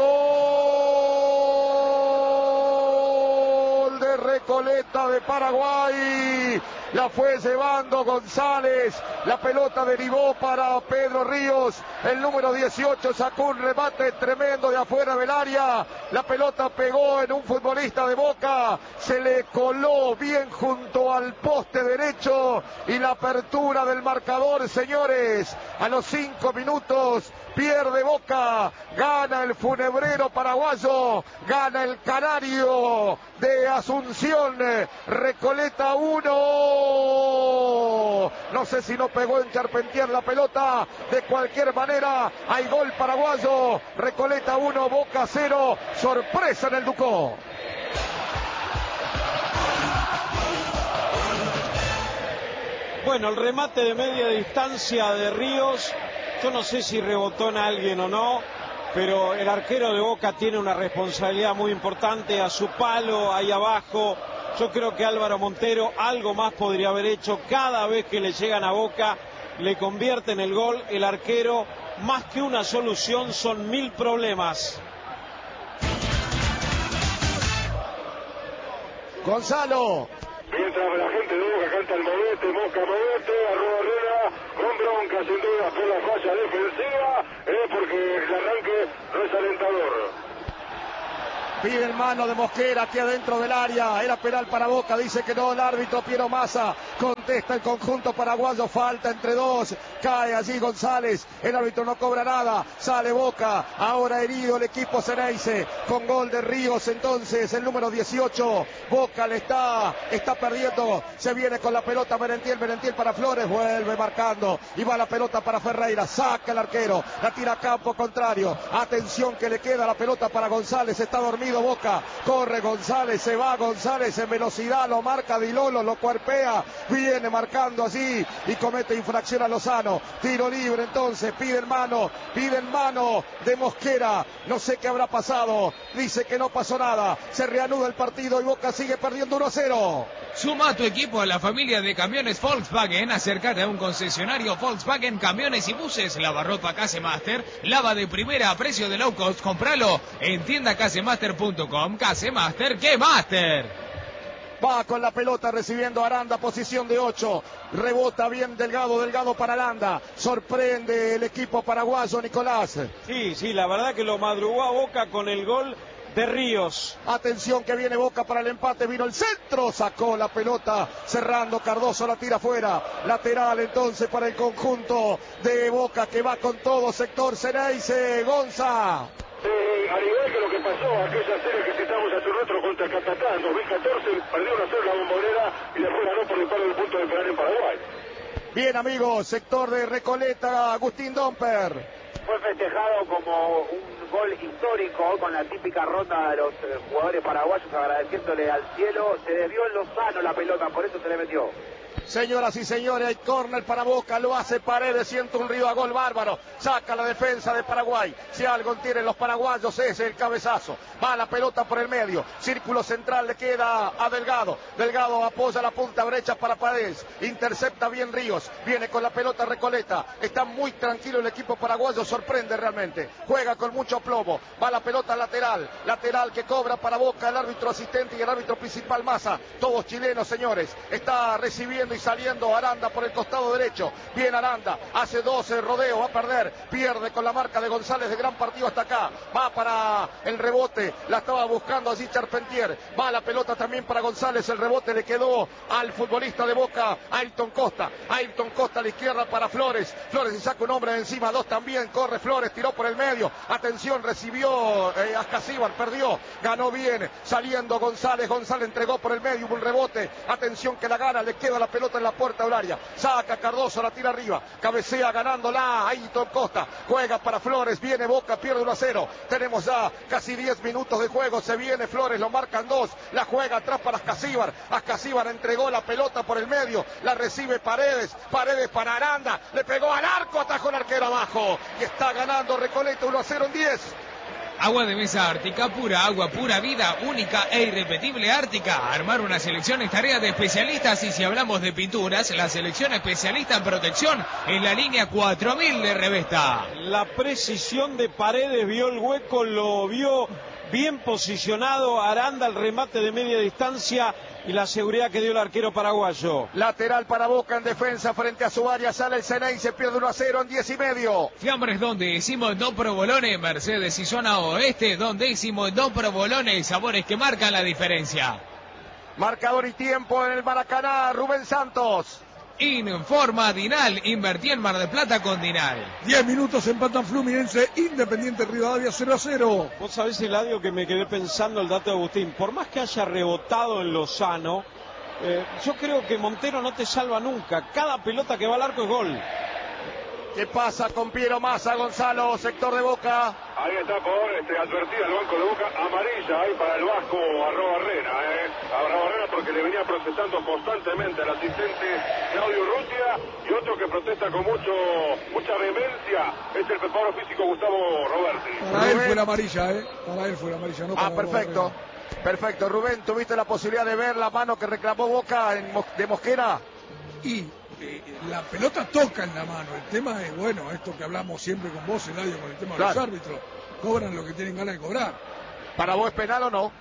Gol de Recoleta de Paraguay. La fue llevando González, la pelota derivó para Pedro Ríos, el número dieciocho sacó un remate tremendo de afuera del área, la pelota pegó en un futbolista de Boca, se le coló bien junto al poste derecho y la apertura del marcador, señores, a los cinco minutos pierde Boca, gana el funebrero paraguayo, gana el canario de Asunción, Recoleta uno. No sé si no pegó en Charpentier la pelota, de cualquier manera hay gol paraguayo, Recoleta uno, Boca cero, sorpresa en el Ducó. Bueno, el remate de media distancia de Ríos, yo no sé si rebotó en alguien o no, pero el arquero de Boca tiene una responsabilidad muy importante, a su palo, ahí abajo, Yo creo que Álvaro Montero algo más podría haber hecho. Cada vez que le llegan a Boca, le convierten el gol. El arquero, más que una solución, son mil problemas. Gonzalo. Mientras la gente de Boca canta el movete, Boca movete, arroba Herrera, con bronca sin duda por la falla defensiva, eh, porque el arranque no es alentador. Pide el mano de Mosquera aquí adentro del área. Era penal para Boca. Dice que no el árbitro Piero Massa. Contesta el conjunto paraguayo. Falta entre dos. Cae allí González. El árbitro no cobra nada. Sale Boca. Ahora herido el equipo Ceneice. Con gol de Ríos entonces. El número dieciocho. Boca le está, está perdiendo. Se viene con la pelota Merentiel. Merentiel para Flores. Vuelve marcando. Y va la pelota para Ferreira. Saca el arquero. La tira a campo contrario. Atención que le queda la pelota para González. Está dormido Boca, corre González, se va González en velocidad, lo marca Di Lolo, lo cuerpea, viene marcando allí y comete infracción a Lozano. Tiro libre entonces, piden mano, piden mano de Mosquera, no sé qué habrá pasado, dice que no pasó nada, se reanuda el partido y Boca sigue perdiendo uno a cero. Suma a tu equipo a la familia de camiones Volkswagen. Acércate a un concesionario Volkswagen, camiones y buses. Lavarropa Casemaster, lava de primera a precio de low cost. Compralo en tienda casemaster punto com. Casemaster, ¡qué master! Va con la pelota recibiendo Aranda, posición de ocho. Rebota bien Delgado, Delgado para Aranda. Sorprende el equipo paraguayo, Nicolás. Sí, sí, la verdad que lo madrugó a Boca con el gol de Ríos. Atención que viene Boca para el empate, vino el centro, sacó la pelota, cerrando Cardoso, la tira afuera, lateral entonces para el conjunto de Boca que va con todo, sector Ceneice, Gonza. Eh, al igual que lo que pasó aquella serie que citamos a tu retro contra Catatá en dos mil catorce, perdió una sola la Bombonera y después ganó por el paro del punto de penal en Paraguay. Bien amigos, sector de Recoleta, Agustín Domper. Fue festejado como un gol histórico con la típica ronda de los eh, jugadores paraguayos agradeciéndole al cielo. Se desvió en Lozano la pelota, por eso se le metió. Señoras y señores, hay córner para Boca, lo hace Paredes, siente un río a gol bárbaro, saca la defensa de Paraguay, si algo tienen los paraguayos es el cabezazo, va la pelota por el medio, círculo central le queda a Delgado, Delgado apoya la punta derecha para Paredes, intercepta bien Ríos, viene con la pelota Recoleta, está muy tranquilo el equipo paraguayo, sorprende realmente, juega con mucho plomo, va la pelota lateral, lateral que cobra para Boca el árbitro asistente y el árbitro principal Massa, todos chilenos señores, está recibiendo y saliendo Aranda por el costado derecho, bien Aranda, hace doce rodeo, va a perder, pierde con la marca de González de gran partido hasta acá, va para el rebote, la estaba buscando allí Charpentier, va la pelota también para González, el rebote le quedó al futbolista de Boca, Ayrton Costa, Ayrton Costa a la izquierda para Flores, Flores y saca un hombre de encima, dos también, corre Flores, tiró por el medio, atención, recibió eh, Ascasíbar, perdió, ganó bien, saliendo González, González entregó por el medio, hubo un rebote, atención que la gana, le queda la pelota en la puerta del área, saca Cardoso, la tira arriba, cabecea ganándola, Ayrton Costa, juega para Flores, viene Boca, pierde uno a cero, tenemos ya casi diez minutos de juego, se viene Flores, lo marcan dos, la juega atrás para Ascasíbar, Ascasíbar entregó la pelota por el medio, la recibe Paredes, Paredes para Aranda, le pegó al arco, atajó el arquero abajo, y está ganando Recoleta uno a cero en diez. Agua de mesa Ártica, pura agua, pura vida, única e irrepetible Ártica. Armar una selección es tarea de especialistas y si hablamos de pinturas, la selección especialista en protección en la línea cuatro mil de Revesta. La precisión de Paredes, vio el hueco, lo vio bien posicionado, Aranda el remate de media distancia y la seguridad que dio el arquero paraguayo. Lateral para Boca en defensa frente a su área, sale el Ceneice, pierde uno a cero en diez y medio. Fiambres donde hicimos dos provolones, Mercedes y zona oeste, donde hicimos dos provolones, sabores que marcan la diferencia. Marcador y tiempo en el Maracaná, Rubén Santos. Informa Dinal, invertí en Mar del Plata con Dinal. diez minutos empatan Fluminense, Independiente Rivadavia cero a cero. Vos sabés, Eladio, que me quedé pensando el dato de Agustín. Por más que haya rebotado en Lozano, eh, yo creo que Montero no te salva nunca. Cada pelota que va al arco es gol. ¿Qué pasa con Piero Massa, Gonzalo, sector de Boca? Ahí está por este, advertida el banco de Boca, amarilla ahí para el Vasco Arroba Arrena, eh. Arroba Arrena porque le venía protestando constantemente al asistente Claudio Urrutia, y otro que protesta con mucho mucha vehemencia es el preparador físico Gustavo Roberti. Para él fue la amarilla, eh. Para él fue la amarilla, no para Ah, perfecto. Arroba Perfecto, Rubén, ¿tuviste la posibilidad de ver la mano que reclamó Boca en Mos- de Mosquera? Y eh, la pelota toca en la mano. El tema es, bueno, esto que hablamos siempre con vos, Eladio, con el tema Claro. de los árbitros. Cobran lo que tienen ganas de cobrar. ¿Para vos es penal o no?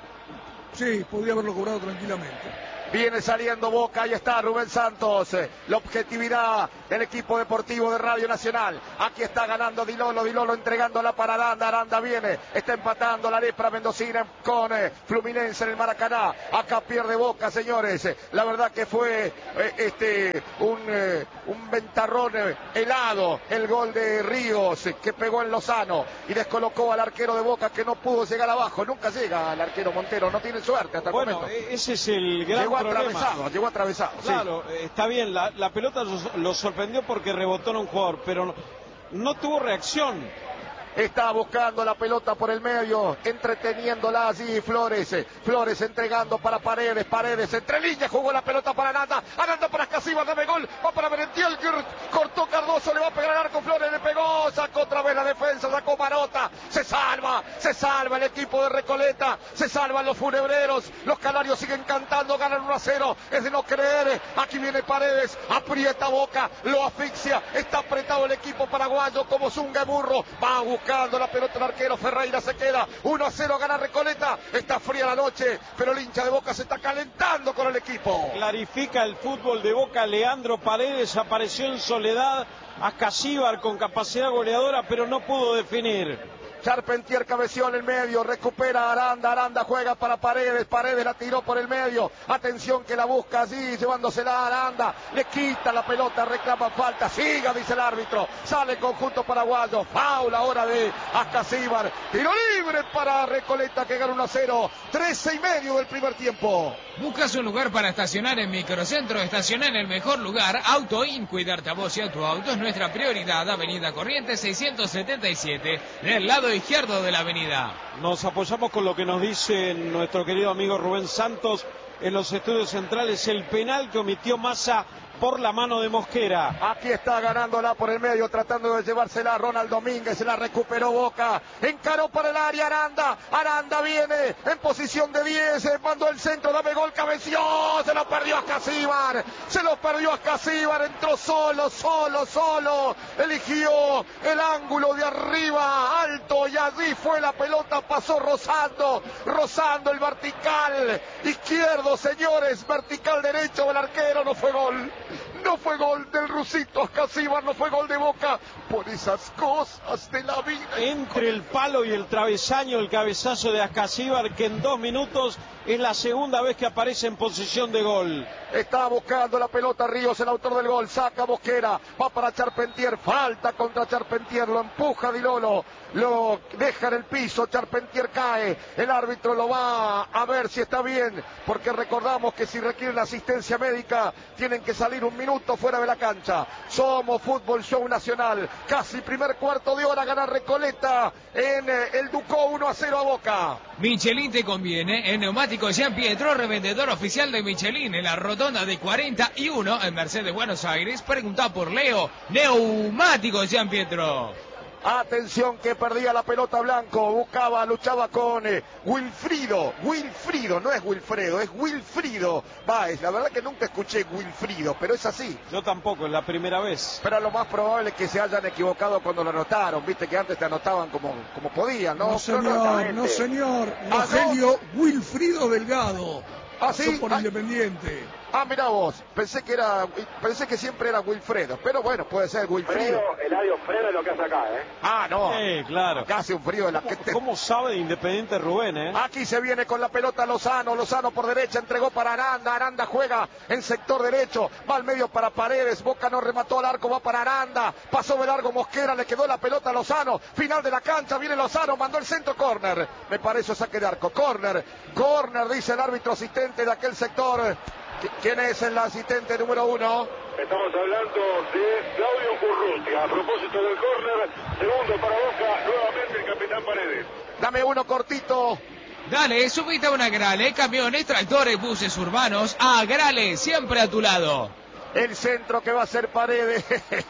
Sí, podría haberlo cobrado tranquilamente. Viene saliendo Boca, ahí está Rubén Santos, eh, la objetividad del equipo deportivo de Radio Nacional. Aquí está ganando Di Lolo, Di Lolo entregándola para Aranda, Aranda viene, está empatando la lepra mendocina con eh, Fluminense en el Maracaná. Acá pierde Boca, señores. Eh, la verdad que fue eh, este un, eh, un ventarrón eh, helado el gol de Ríos eh, que pegó en Lozano y descolocó al arquero de Boca que no pudo llegar abajo. Nunca llega al arquero Montero, no tiene suerte hasta el Bueno, momento. ese es el gran Llegó problema. atravesado, llegó atravesado. Claro, sí. eh, está bien, la, la pelota lo, lo sorprendió porque rebotó en un jugador, pero no, no tuvo reacción. Está buscando la pelota por el medio, entreteniéndola allí Flores. Flores entregando para Paredes, Paredes entre líneas, jugó la pelota para Aranda, Aranda para Casivas, dame gol, va para Merentiel, cortó Cardoso, le va a pegar al arco, Flores le pegó, sacó otra vez la defensa, sacó Marota, se salva, se salva el equipo de Recoleta, se salvan los funebreros, los canarios siguen cantando, ganan uno a cero, es de no creer, aquí viene Paredes, aprieta Boca, lo asfixia, está apretado el equipo paraguayo como Zunga Burro, va a buscar buscando la pelota el arquero, Ferreira se queda, uno a cero gana Recoleta, está fría la noche, pero el hincha de Boca se está calentando con el equipo. Clarifica el fútbol de Boca, Leandro Paredes apareció en soledad, a Casíbar con capacidad goleadora, pero no pudo definir. Charpentier cabeció en el medio, recupera Aranda, Aranda juega para Paredes, Paredes la tiró por el medio, atención que la busca allí, llevándosela a Aranda, le quita la pelota, reclama falta, siga, dice el árbitro, sale el conjunto paraguayo, faula ahora de Ascasíbar, tiro libre para Recoleta que gana uno a cero, trece y medio del primer tiempo. ¿Buscas un lugar para estacionar en Microcentro? Estaciona en el mejor lugar. AutoIn, cuidarte a vos y a tu auto es nuestra prioridad. Avenida Corrientes seiscientos setenta y siete, del lado izquierdo de la avenida. Nos apoyamos con lo que nos dice nuestro querido amigo Rubén Santos en los estudios centrales, el penal que omitió Massa por la mano de Mosquera. Aquí está ganándola por el medio, tratando de llevársela Ronald Domínguez, se la recuperó Boca, encaró por el área Aranda, Aranda viene en posición de diez, mandó el centro, dame gol, cabeció, se lo perdió Ascasíbar, se lo perdió Ascasíbar, entró solo, solo, solo, eligió el ángulo de arriba, alto, y allí fue la pelota, pasó rozando, rozando el vertical izquierdo, señores, vertical derecho del arquero, no fue gol. No fue gol del rusito Ascasíbar, no fue gol de Boca, por esas cosas de la vida. Entre el palo y el travesaño, el cabezazo de Ascasíbar, que en dos minutos es la segunda vez que aparece en posición de gol. Está buscando la pelota Ríos, el autor del gol, saca Mosquera, va para Charpentier, falta contra Charpentier, lo empuja Di Lolo, lo deja en el piso, Charpentier cae, el árbitro lo va a ver si está bien, porque recordamos que si requieren asistencia médica, tienen que salir un minuto fuera de la cancha. Somos Fútbol Show Nacional, casi primer cuarto de hora, gana Recoleta en el Ducó uno a cero a Boca. Michelin te conviene, en Neumáticos Jean Pietro, revendedor oficial de Michelin, en la rotonda de cuarenta y uno en Mercedes, Buenos Aires. Pregunta por Leo, Neumáticos Jean Pietro. Atención que perdía la pelota Blanco, buscaba, luchaba con eh, Wilfrido, Wilfrido, no es Wilfredo, es Wilfrido Báez, la verdad que nunca escuché Wilfrido, pero es así. Yo tampoco, es la primera vez. Pero lo más probable es que se hayan equivocado cuando lo anotaron, viste que antes te anotaban como, como podían, ¿no? No señor, no señor, Rogelio Wilfrido Delgado, ¿Ah, sí? por Ah, Independiente. Ah, mirá vos, pensé que era, pensé que siempre era Wilfredo, pero bueno, puede ser Wilfrido. Fredo, Eladio, Fredo es lo que hace acá, ¿eh? Ah, no. Sí, claro. Acá hace un frío de la que te... ¿Cómo sabe de Independiente Rubén, eh? Aquí se viene con la pelota Lozano, Lozano por derecha, entregó para Aranda, Aranda juega en sector derecho, va al medio para Paredes, Boca no remató al arco, va para Aranda, pasó de largo Mosquera, le quedó la pelota a Lozano, final de la cancha, viene Lozano, mandó el centro, córner, me parece saque de arco, córner, córner, dice el árbitro asistente de aquel sector. ¿Quién es el asistente número uno? Estamos hablando de Claudio Urrutia. A propósito del córner, segundo para Boca, nuevamente el capitán Paredes. Dame uno cortito. Dale, subite a una Grale, camiones, tractores, buses urbanos, a Grale, siempre a tu lado. El centro que va a ser Paredes.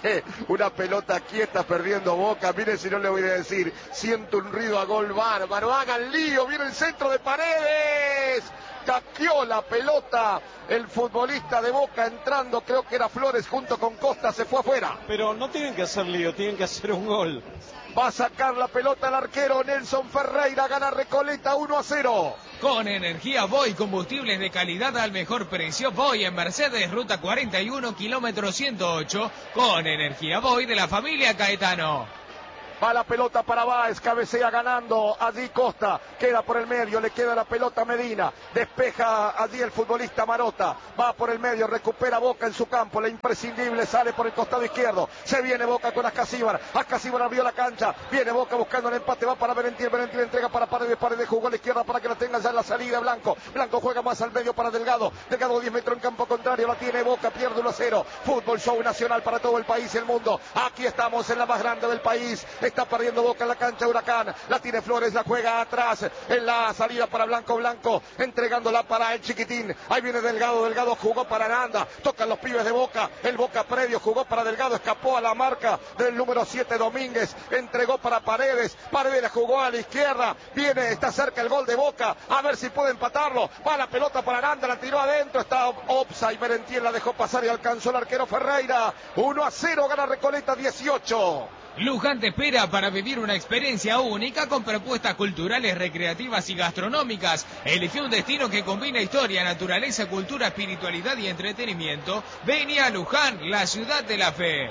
Una pelota quieta perdiendo Boca. Miren si no le voy a decir. Siento un ruido a gol bárbaro. Hagan lío. Viene el centro de Paredes. Caqueó la pelota el futbolista de Boca entrando. Creo que era Flores junto con Costa. Se fue afuera. Pero no tienen que hacer lío. Tienen que hacer un gol. Va a sacar la pelota el arquero Nelson Ferreira. Gana Recoleta uno a cero. Con energía Voy, combustibles de calidad al mejor precio. Voy en Mercedes, ruta cuarenta y uno, kilómetro ciento ocho. Con energía Voy de la familia Caetano. Va la pelota para Báez, cabecea ganando allí Costa, queda por el medio, le queda la pelota a Medina, despeja allí el futbolista Marota, va por el medio, recupera Boca en su campo, la imprescindible sale por el costado izquierdo, se viene Boca con Ascasíbar, Ascasíbar abrió la cancha, viene Boca buscando el empate, va para Berentil, Berentil entrega para Paredes, Paredes jugó a la izquierda para que la tenga ya en la salida Blanco, Blanco juega más al medio para Delgado, Delgado diez metros en campo contrario, la tiene Boca, pierde uno a cero, fútbol show nacional para todo el país y el mundo, aquí estamos en la más grande del país. Está perdiendo Boca en la cancha Huracán. La tiene Flores, la juega atrás. En la salida para Blanco, Blanco. Entregándola para el chiquitín. Ahí viene Delgado. Delgado jugó para Aranda. Tocan los pibes de Boca. El Boca predio jugó para Delgado. Escapó a la marca del número siete Domínguez. Entregó para Paredes. Paredes jugó a la izquierda. Viene, está cerca el gol de Boca. A ver si puede empatarlo. Va la pelota para Aranda. La tiró adentro. Está offside. Merentiel la dejó pasar y alcanzó el arquero Ferreira. uno a cero gana Recoleta dieciocho. Luján te espera para vivir una experiencia única con propuestas culturales, recreativas y gastronómicas. Elige un destino que combina historia, naturaleza, cultura, espiritualidad y entretenimiento. Vení a Luján, la ciudad de la fe.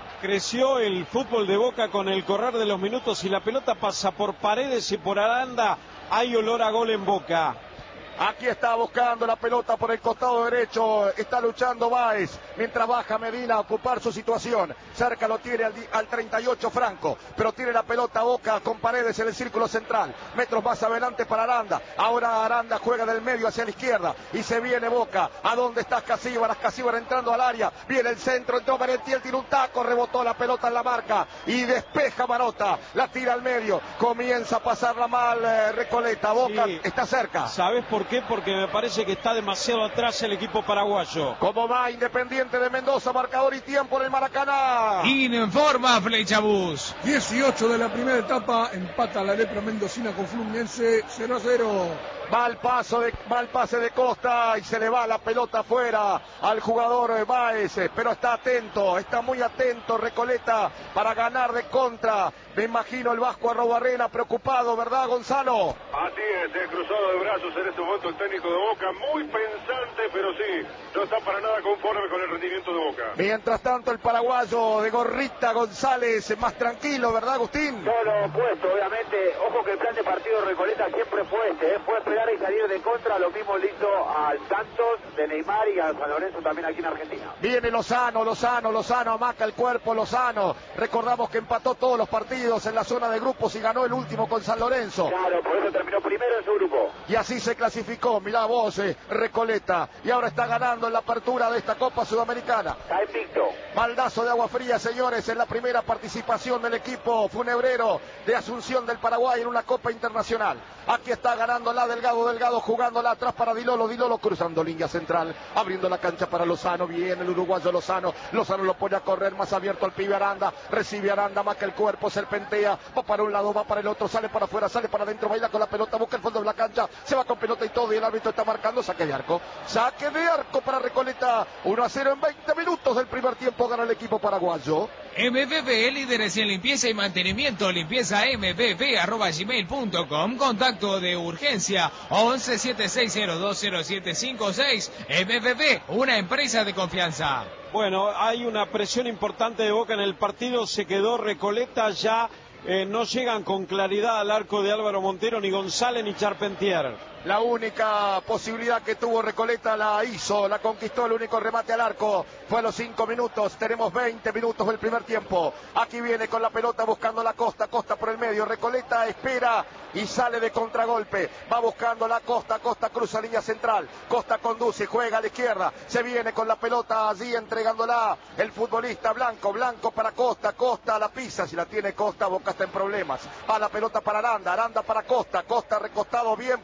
Creció el fútbol de Boca con el correr de los minutos y la pelota pasa por Paredes y por Aranda. Hay olor a gol en Boca. Aquí está buscando la pelota por el costado derecho. Está luchando Báez. Mientras baja Medina a ocupar su situación. Cerca lo tiene al, al treinta y ocho Franco. Pero tiene la pelota Boca con Paredes en el círculo central. Metros más adelante para Aranda. Ahora Aranda juega del medio hacia la izquierda. Y se viene Boca. ¿A dónde está Ascasíbar? Ascasíbar entrando al área. Viene el centro. Entró Merentiel. Tiene un taco. Rebotó la pelota en la marca. Y despeja Marota. La tira al medio. Comienza a pasarla mal eh, Recoleta. Boca sí. Está cerca. ¿Sabes por qué? Porque me parece que está demasiado atrás el equipo paraguayo. Como va Independiente de Mendoza, marcador y tiempo en el Maracaná. Informa Flechabús. dieciocho de la primera etapa, empata la lepra mendocina con Fluminense cero a cero. Va el, paso de, va el pase de Costa y se le va la pelota afuera al jugador Báez, pero está atento, está muy atento Recoleta para ganar de contra. Me imagino el Vasco Arrobarrena preocupado, ¿verdad, Gonzalo? Así es, eh, cruzado de brazos en este momento el técnico de Boca, muy pensante, pero sí, no está para nada conforme con el rendimiento de Boca. Mientras tanto el paraguayo de gorrita González más tranquilo, ¿verdad, Agustín? Todo lo opuesto, obviamente. Ojo que el plan de partido de Recoleta siempre fue este, ¿eh? Fue esperar y salir de contra. Lo mismo le hizo al Santos de Neymar y a San Lorenzo también aquí en Argentina. Viene Lozano, Lozano, Lozano, amaca el cuerpo, Lozano. Recordamos que empató todos los partidos en la zona de grupos y ganó el último con San Lorenzo. Claro, por eso terminó primero en su grupo. Y así se clasificó, mirá vos, eh, Recoleta. Y ahora está ganando en la apertura de esta Copa Sudamericana. Está invicto. Baldazo de agua fría, señores, en la primera participación del equipo funebrero de Asunción del Paraguay en una Copa Internacional. Aquí está ganando la Delgado, Delgado jugándola atrás para Dilolo, Dilolo cruzando línea central, abriendo la cancha para Lozano, viene el uruguayo Lozano, Lozano lo pone a correr más abierto al pibe Aranda, recibe Aranda, más que el cuerpo, serpentea, va para un lado, va para el otro, sale para afuera, sale para adentro, baila con la pelota, busca el fondo de la cancha, se va con pelota y todo, y el árbitro está marcando saque de arco, saque de arco para Recoleta, uno a cero en veinte minutos del primer tiempo, gana el equipo paraguayo. M V P, líderes en limpieza y mantenimiento, limpieza m v p arroba gmail punto com, contacto de urgencia once siete seis cero dos cero siete cinco seis. M V P, una empresa de confianza. Bueno, hay una presión importante de Boca en el partido, se quedó Recoleta, ya eh, no llegan con claridad al arco de Álvaro Montero, ni González ni Charpentier. La única posibilidad que tuvo Recoleta la hizo, la conquistó, el único remate al arco fue a los cinco minutos, tenemos veinte minutos del primer tiempo. Aquí viene con la pelota buscando la Costa, Costa por el medio, Recoleta espera y sale de contragolpe, va buscando la Costa, Costa cruza línea central, Costa conduce, juega a la izquierda, se viene con la pelota allí entregándola el futbolista Blanco, Blanco para Costa, Costa la pisa, si la tiene Costa, Boca está en problemas, va la pelota para Aranda, Aranda para Costa, Costa recostado bien por el pasillo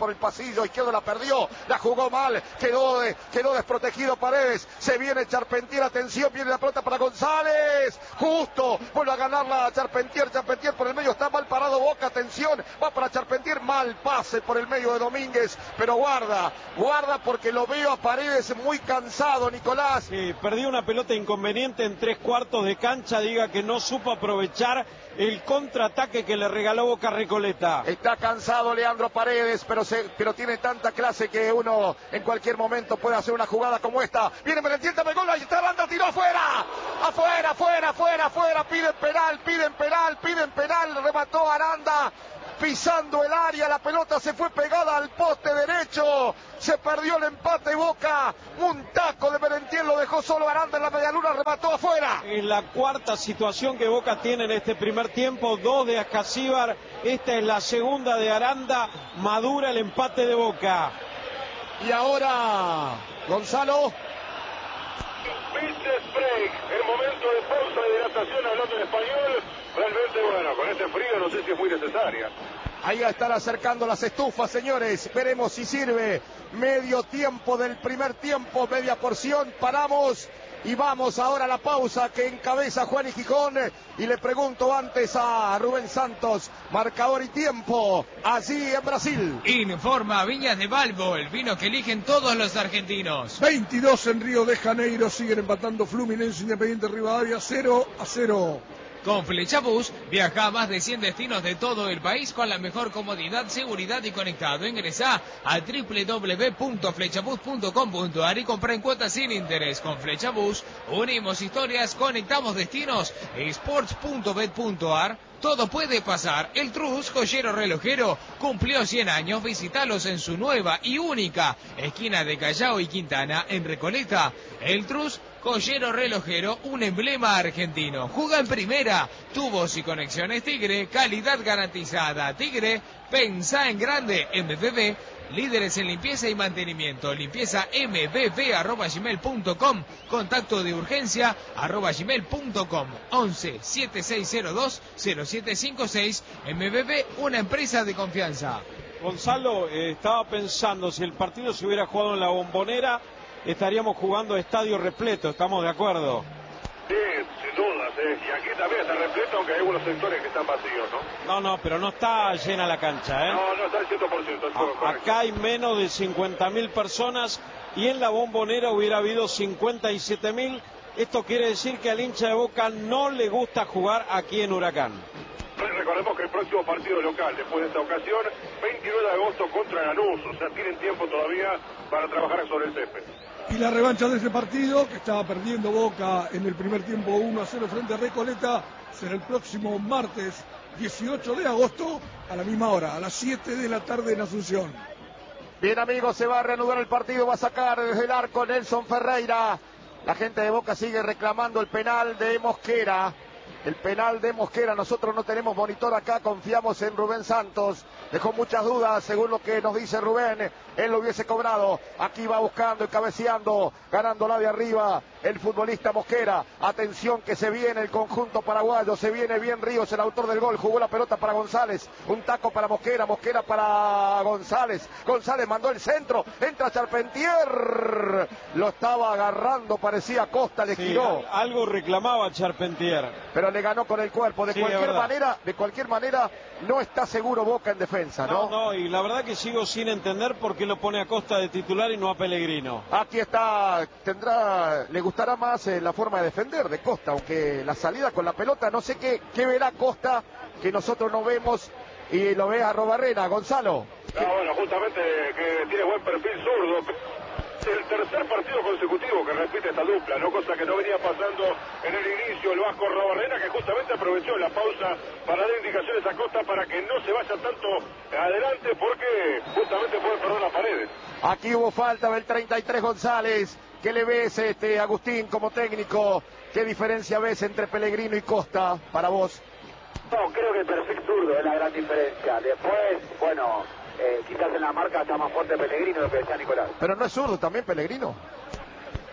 bolsillo izquierdo, la perdió, la jugó mal, quedó, de, quedó desprotegido Paredes, se viene Charpentier, atención, viene la pelota para González, justo, vuelve a ganarla Charpentier, Charpentier por el medio, está mal parado Boca, atención, va para Charpentier, mal pase por el medio de Domínguez, pero guarda, guarda porque lo veo a Paredes muy cansado, Nicolás. Sí, perdió una pelota inconveniente en tres cuartos de cancha, diga que no supo aprovechar el contraataque que le regaló Boca Recoleta. Está cansado Leandro Paredes, pero, se, pero tiene tanta clase que uno en cualquier momento puede hacer una jugada como esta. Viene Merentiel, dame gol, ahí está Aranda, tiró afuera, afuera, afuera, afuera, afuera, piden penal, piden penal, piden penal, remató Aranda. Pisando el área, la pelota se fue pegada al poste derecho, se perdió el empate Boca, un taco de Merentiel lo dejó solo Aranda en la medialuna, remató afuera. Es la cuarta situación que Boca tiene en este primer tiempo, dos de Ascasíbar, esta es la segunda de Aranda, madura el empate de Boca. Y ahora, Gonzalo. Business break, el momento de pausa de hidratación hablando en español, realmente bueno, con este frío no sé si es muy necesaria. Ahí están acercando las estufas, señores, veremos si sirve. Medio tiempo del primer tiempo, media porción, paramos y vamos ahora a la pausa que encabeza Juan y Gijón. Y le pregunto antes a Rubén Santos, marcador y tiempo, allí en Brasil. Informa Viñas de Balbo, el vino que eligen todos los argentinos. veintidós en Río de Janeiro, siguen empatando Fluminense, Independiente Rivadavia, cero a cero. Con Flechabús, viaja a más de cien destinos de todo el país con la mejor comodidad, seguridad y conectado. Ingresá a doble u doble u doble u punto flechabús punto com punto a r y compra en cuotas sin interés. Con Flechabús, unimos historias, conectamos destinos. sports punto bet punto a r. Todo puede pasar. El Trus, joyero relojero, cumplió cien años. Visítalos en su nueva y única esquina de Callao y Quintana, en Recoleta. El Trus, joyero relojero, un emblema argentino. Juega en primera. Tubos y conexiones Tigre, calidad garantizada. Tigre, pensá en grande. M B B, líderes en limpieza y mantenimiento. Limpieza m b b arroba gmail punto com. Contacto de urgencia arroba gmail punto com. once setenta y seis cero dos cero siete cinco seis. M B B, una empresa de confianza. Gonzalo, eh, estaba pensando, si el partido se hubiera jugado en la Bombonera, estaríamos jugando a estadio repleto, ¿estamos de acuerdo? Sí, sin dudas, ¿eh? Y aquí también está repleto, aunque hay algunos sectores que están vacíos, ¿no? No, no, pero no está llena la cancha, ¿eh? No, no está al cien por ciento. A, acá hay menos de cincuenta mil personas y en la Bombonera hubiera habido cincuenta y siete mil. Esto quiere decir que al hincha de Boca no le gusta jugar aquí en Huracán. Recordemos que el próximo partido local, después de esta ocasión, veintinueve de agosto contra Lanús, o sea, tienen tiempo todavía para trabajar sobre el césped. Y la revancha de ese partido, que estaba perdiendo Boca en el primer tiempo uno a cero frente a Recoleta, será el próximo martes dieciocho de agosto a la misma hora, a las siete de la tarde en Asunción. Bien, amigos, se va a reanudar el partido, va a sacar desde el arco Nelson Ferreira. La gente de Boca sigue reclamando el penal de Mosquera. El penal de Mosquera, nosotros no tenemos monitor acá, confiamos en Rubén Santos. Dejó muchas dudas, según lo que nos dice Rubén, él lo hubiese cobrado. Aquí va buscando y cabeceando, ganándola de arriba el futbolista Mosquera. Atención que se viene el conjunto paraguayo, se viene bien Ríos, el autor del gol, jugó la pelota para González, un taco para Mosquera, Mosquera para González, González mandó el centro, entra Charpentier, lo estaba agarrando, parecía Costa, le sí, giró. Algo reclamaba Charpentier. Pero le ganó con el cuerpo, de sí, cualquier manera, de cualquier manera, no está seguro Boca en defensa, ¿no? No, no, y la verdad que sigo sin entender por qué lo pone a Costa de titular y no a Pellegrino. Aquí está, tendrá, le gustará más eh, la forma de defender de Costa, aunque la salida con la pelota, no sé qué, qué verá Costa, que nosotros no vemos, y lo ve a Robarrena, Gonzalo. No, bueno, justamente que tiene buen perfil zurdo. El tercer partido consecutivo que repite esta dupla, ¿no? Cosa que no venía pasando en el inicio el Vasco Robarrena, que justamente aprovechó la pausa para dar indicaciones a Costa para que no se vaya tanto adelante, porque justamente puede perder las paredes. Aquí hubo falta del treinta y tres González. ¿Qué le ves, este Agustín, como técnico? ¿Qué diferencia ves entre Pellegrino y Costa para vos? No, creo que el perfil zurdo es la gran diferencia. Después, bueno, eh, quizás en la marca está más fuerte Pellegrino, lo que decía Nicolás. Pero no es zurdo también Pellegrino.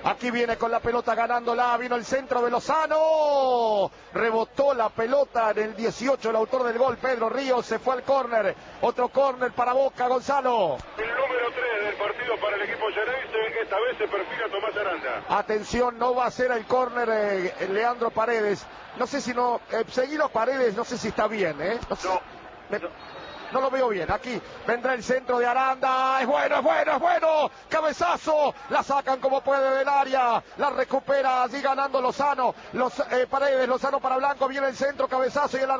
Aquí viene con la pelota ganándola, vino el centro de Lozano, rebotó la pelota en el dieciocho, el autor del gol, Pedro Ríos, se fue al córner, otro córner para Boca, Gonzalo. El número tres del partido para el equipo Xeneize, esta vez se perfila Tomás Aranda. Atención, no va a ser el córner eh, Leandro Paredes, no sé si no, eh, seguido Paredes, no sé si está bien, ¿eh? No, sé. No. Me... No lo veo bien, aquí vendrá el centro de Aranda, es bueno, es bueno, es bueno, cabezazo, la sacan como puede del área, la recupera allí ganando Lozano, Los, eh, Paredes, Lozano para Blanco, viene el centro, cabezazo y el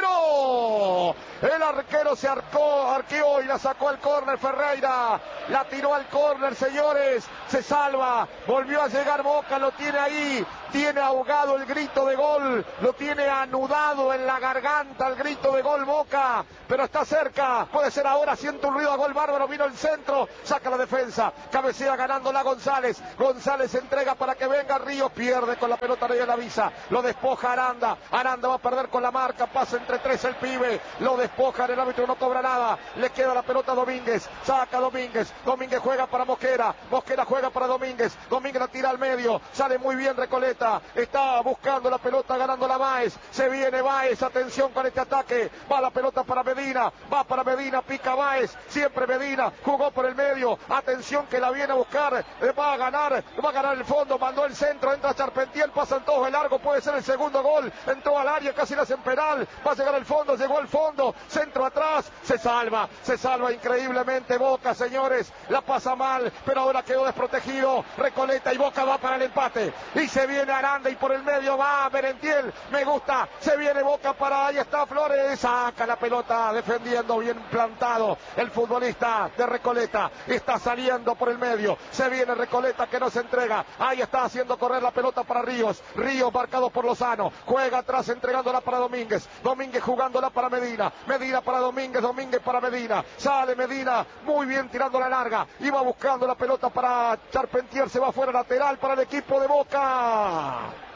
arquero, el arquero se arcó, arqueó y la sacó al córner Ferreira, la tiró al córner, señores, se salva, volvió a llegar Boca, lo tiene ahí, tiene ahogado el grito de gol, lo tiene anudado en la garganta el grito de gol Boca, pero está cerca, puede ser ahora, siente un ruido a gol bárbaro, vino el centro, saca la defensa, cabecea ganándola González, González entrega para que venga Ríos, pierde con la pelota de la visa, lo despoja Aranda, Aranda va a perder con la marca, pasa entre tres el pibe, lo despoja, el árbitro no cobra nada, le queda la pelota a Domínguez, saca Domínguez, Domínguez juega para Mosquera, Mosquera juega para Domínguez, Domínguez la tira al medio, sale muy bien Recoleta, está buscando la pelota, ganando la Báez, se viene Báez, atención con este ataque, va la pelota para Medina, va para Medina, pica Báez, siempre Medina, jugó por el medio, atención que la viene a buscar, va a ganar, va a ganar el fondo, mandó el centro, entra Charpentier, pasan todos de largo, puede ser el segundo gol, entró al área, casi la hacen penal, va a llegar el fondo, llegó al fondo, centro atrás, se salva, se salva increíblemente Boca, señores, la pasa mal, pero ahora quedó desprotegido, Recoleta y Boca va para el empate, y se viene Aranda y por el medio va Merentiel, me gusta, se viene Boca para, ahí está Flores, saca la pelota, defendiendo bien plantado el futbolista de Recoleta, está saliendo por el medio, se viene Recoleta que no se entrega, ahí está haciendo correr la pelota para Ríos, Ríos marcado por Lozano, juega atrás entregándola para Domínguez, Domínguez jugándola para Medina, Medina para Domínguez, Domínguez para Medina, sale Medina, muy bien tirando la larga, iba buscando la pelota para Charpentier, se va fuera lateral para el equipo de Boca.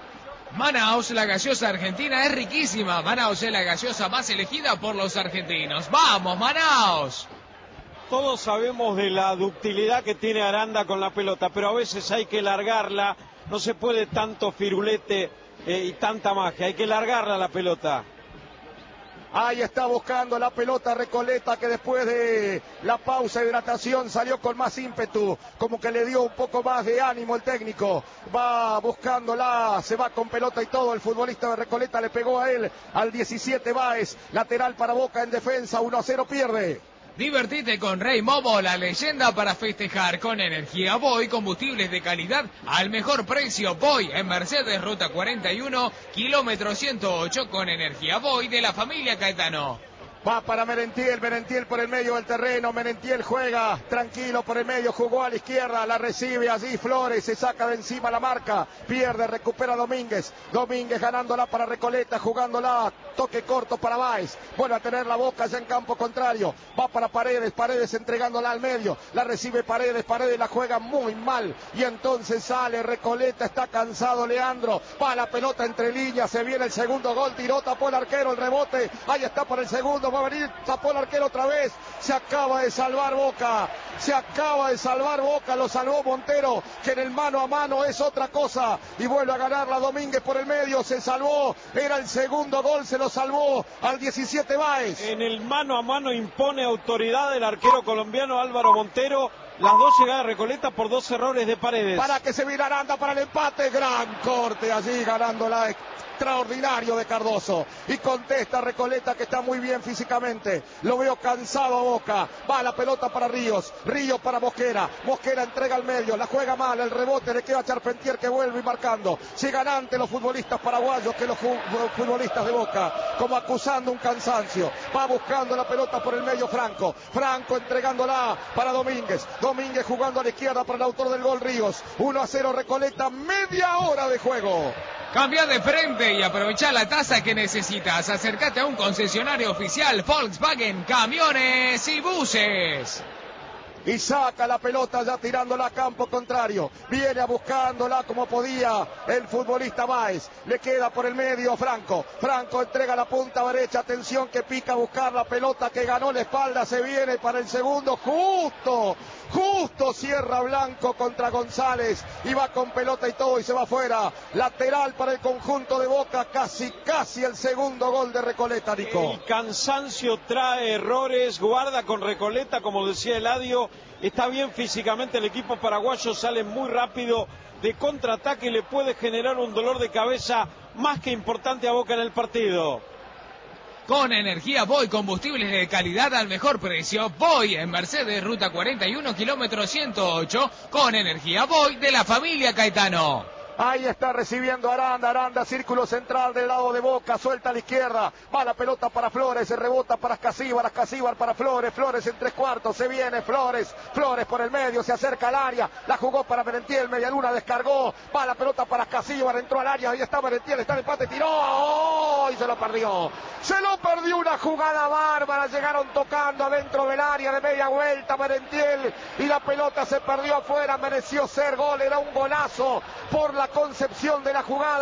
Manaos, la gaseosa argentina es riquísima. Manaos es la gaseosa más elegida por los argentinos. ¡Vamos, Manaos! Todos sabemos de la ductilidad que tiene Aranda con la pelota, pero a veces hay que largarla. No se puede tanto firulete eh, y tanta magia. Hay que largarla la pelota. Ahí está buscando la pelota Recoleta, que después de la pausa de hidratación salió con más ímpetu, como que le dio un poco más de ánimo el técnico, va buscándola, se va con pelota y todo, el futbolista de Recoleta le pegó a él, al diecisiete Báez, lateral para Boca en defensa, uno a cero pierde. Divertite con Rey Momo, la leyenda para festejar con energía Boy, combustibles de calidad al mejor precio. Boy en Mercedes, ruta cuarenta y uno, kilómetro ciento ocho, con energía Boy de la familia Caetano. Va para Merentiel, Merentiel por el medio del terreno, Merentiel juega tranquilo por el medio, jugó a la izquierda, la recibe allí Flores, se saca de encima la marca, pierde, recupera Domínguez, Domínguez ganándola para Recoleta, jugándola, toque corto para Báez, vuelve a tener la Boca ya en campo contrario, va para Paredes, Paredes entregándola al medio, la recibe Paredes, Paredes la juega muy mal, y entonces sale Recoleta, está cansado Leandro, va la pelota entre líneas, se viene el segundo gol, tiró, tapó el arquero, el rebote, ahí está para el segundo, va a venir, tapó el arquero otra vez, se acaba de salvar Boca, se acaba de salvar Boca, lo salvó Montero, que en el mano a mano es otra cosa, y vuelve a ganarla Domínguez por el medio, se salvó, era el segundo gol, se lo salvó al diecisiete Báez. En el mano a mano impone autoridad el arquero colombiano Álvaro Montero, las dos llegadas de Recoleta por dos errores de Paredes. Para que se viene Aranda para el empate, gran corte allí ganándola. Extraordinario de Cardoso, y contesta Recoleta, que está muy bien físicamente, lo veo cansado a Boca, va la pelota para Ríos, Ríos para Mosquera, Mosquera entrega al medio, la juega mal, el rebote le queda a Charpentier, que vuelve y marcando, sigan ante los futbolistas paraguayos que los, los futbolistas de Boca, como acusando un cansancio, va buscando la pelota por el medio Franco, Franco entregándola para Domínguez, Domínguez jugando a la izquierda para el autor del gol Ríos, uno a cero Recoleta, media hora de juego. Cambia de frente y aprovecha la tasa que necesitas. Acércate a un concesionario oficial Volkswagen, camiones y buses. Y saca la pelota ya tirándola a campo contrario. Viene a buscándola como podía el futbolista Báez. Le queda por el medio Franco. Franco entrega la punta derecha. Atención que pica a buscar la pelota que ganó la espalda. Se viene para el segundo. Justo. Justo cierra Blanco contra González y va con pelota y todo y se va afuera. Lateral para el conjunto de Boca, casi, casi el segundo gol de Recoleta, Nico. El cansancio trae errores, guarda con Recoleta, como decía Eladio, está bien físicamente el equipo paraguayo, sale muy rápido de contraataque y le puede generar un dolor de cabeza más que importante a Boca en el partido. Con energía Voy, combustibles de calidad al mejor precio. Voy en Mercedes, ruta cuarenta y uno, kilómetro ciento ocho. Con energía Voy de la familia Caetano. Ahí está recibiendo Aranda, Aranda, círculo central del lado de Boca, suelta a la izquierda, va la pelota para Flores, se rebota para Casíbar, Casíbar para Flores, Flores en tres cuartos, se viene Flores, Flores por el medio, se acerca al área, la jugó para Merentiel, Medialuna descargó, va la pelota para Casíbar, entró al área, ahí está Merentiel, está en empate, tiró, ¡oh! Y se lo perdió, se lo perdió, una jugada bárbara, llegaron tocando adentro del área de media vuelta Merentiel, y la pelota se perdió afuera, mereció ser gol, era un golazo por la concepción de la jugada.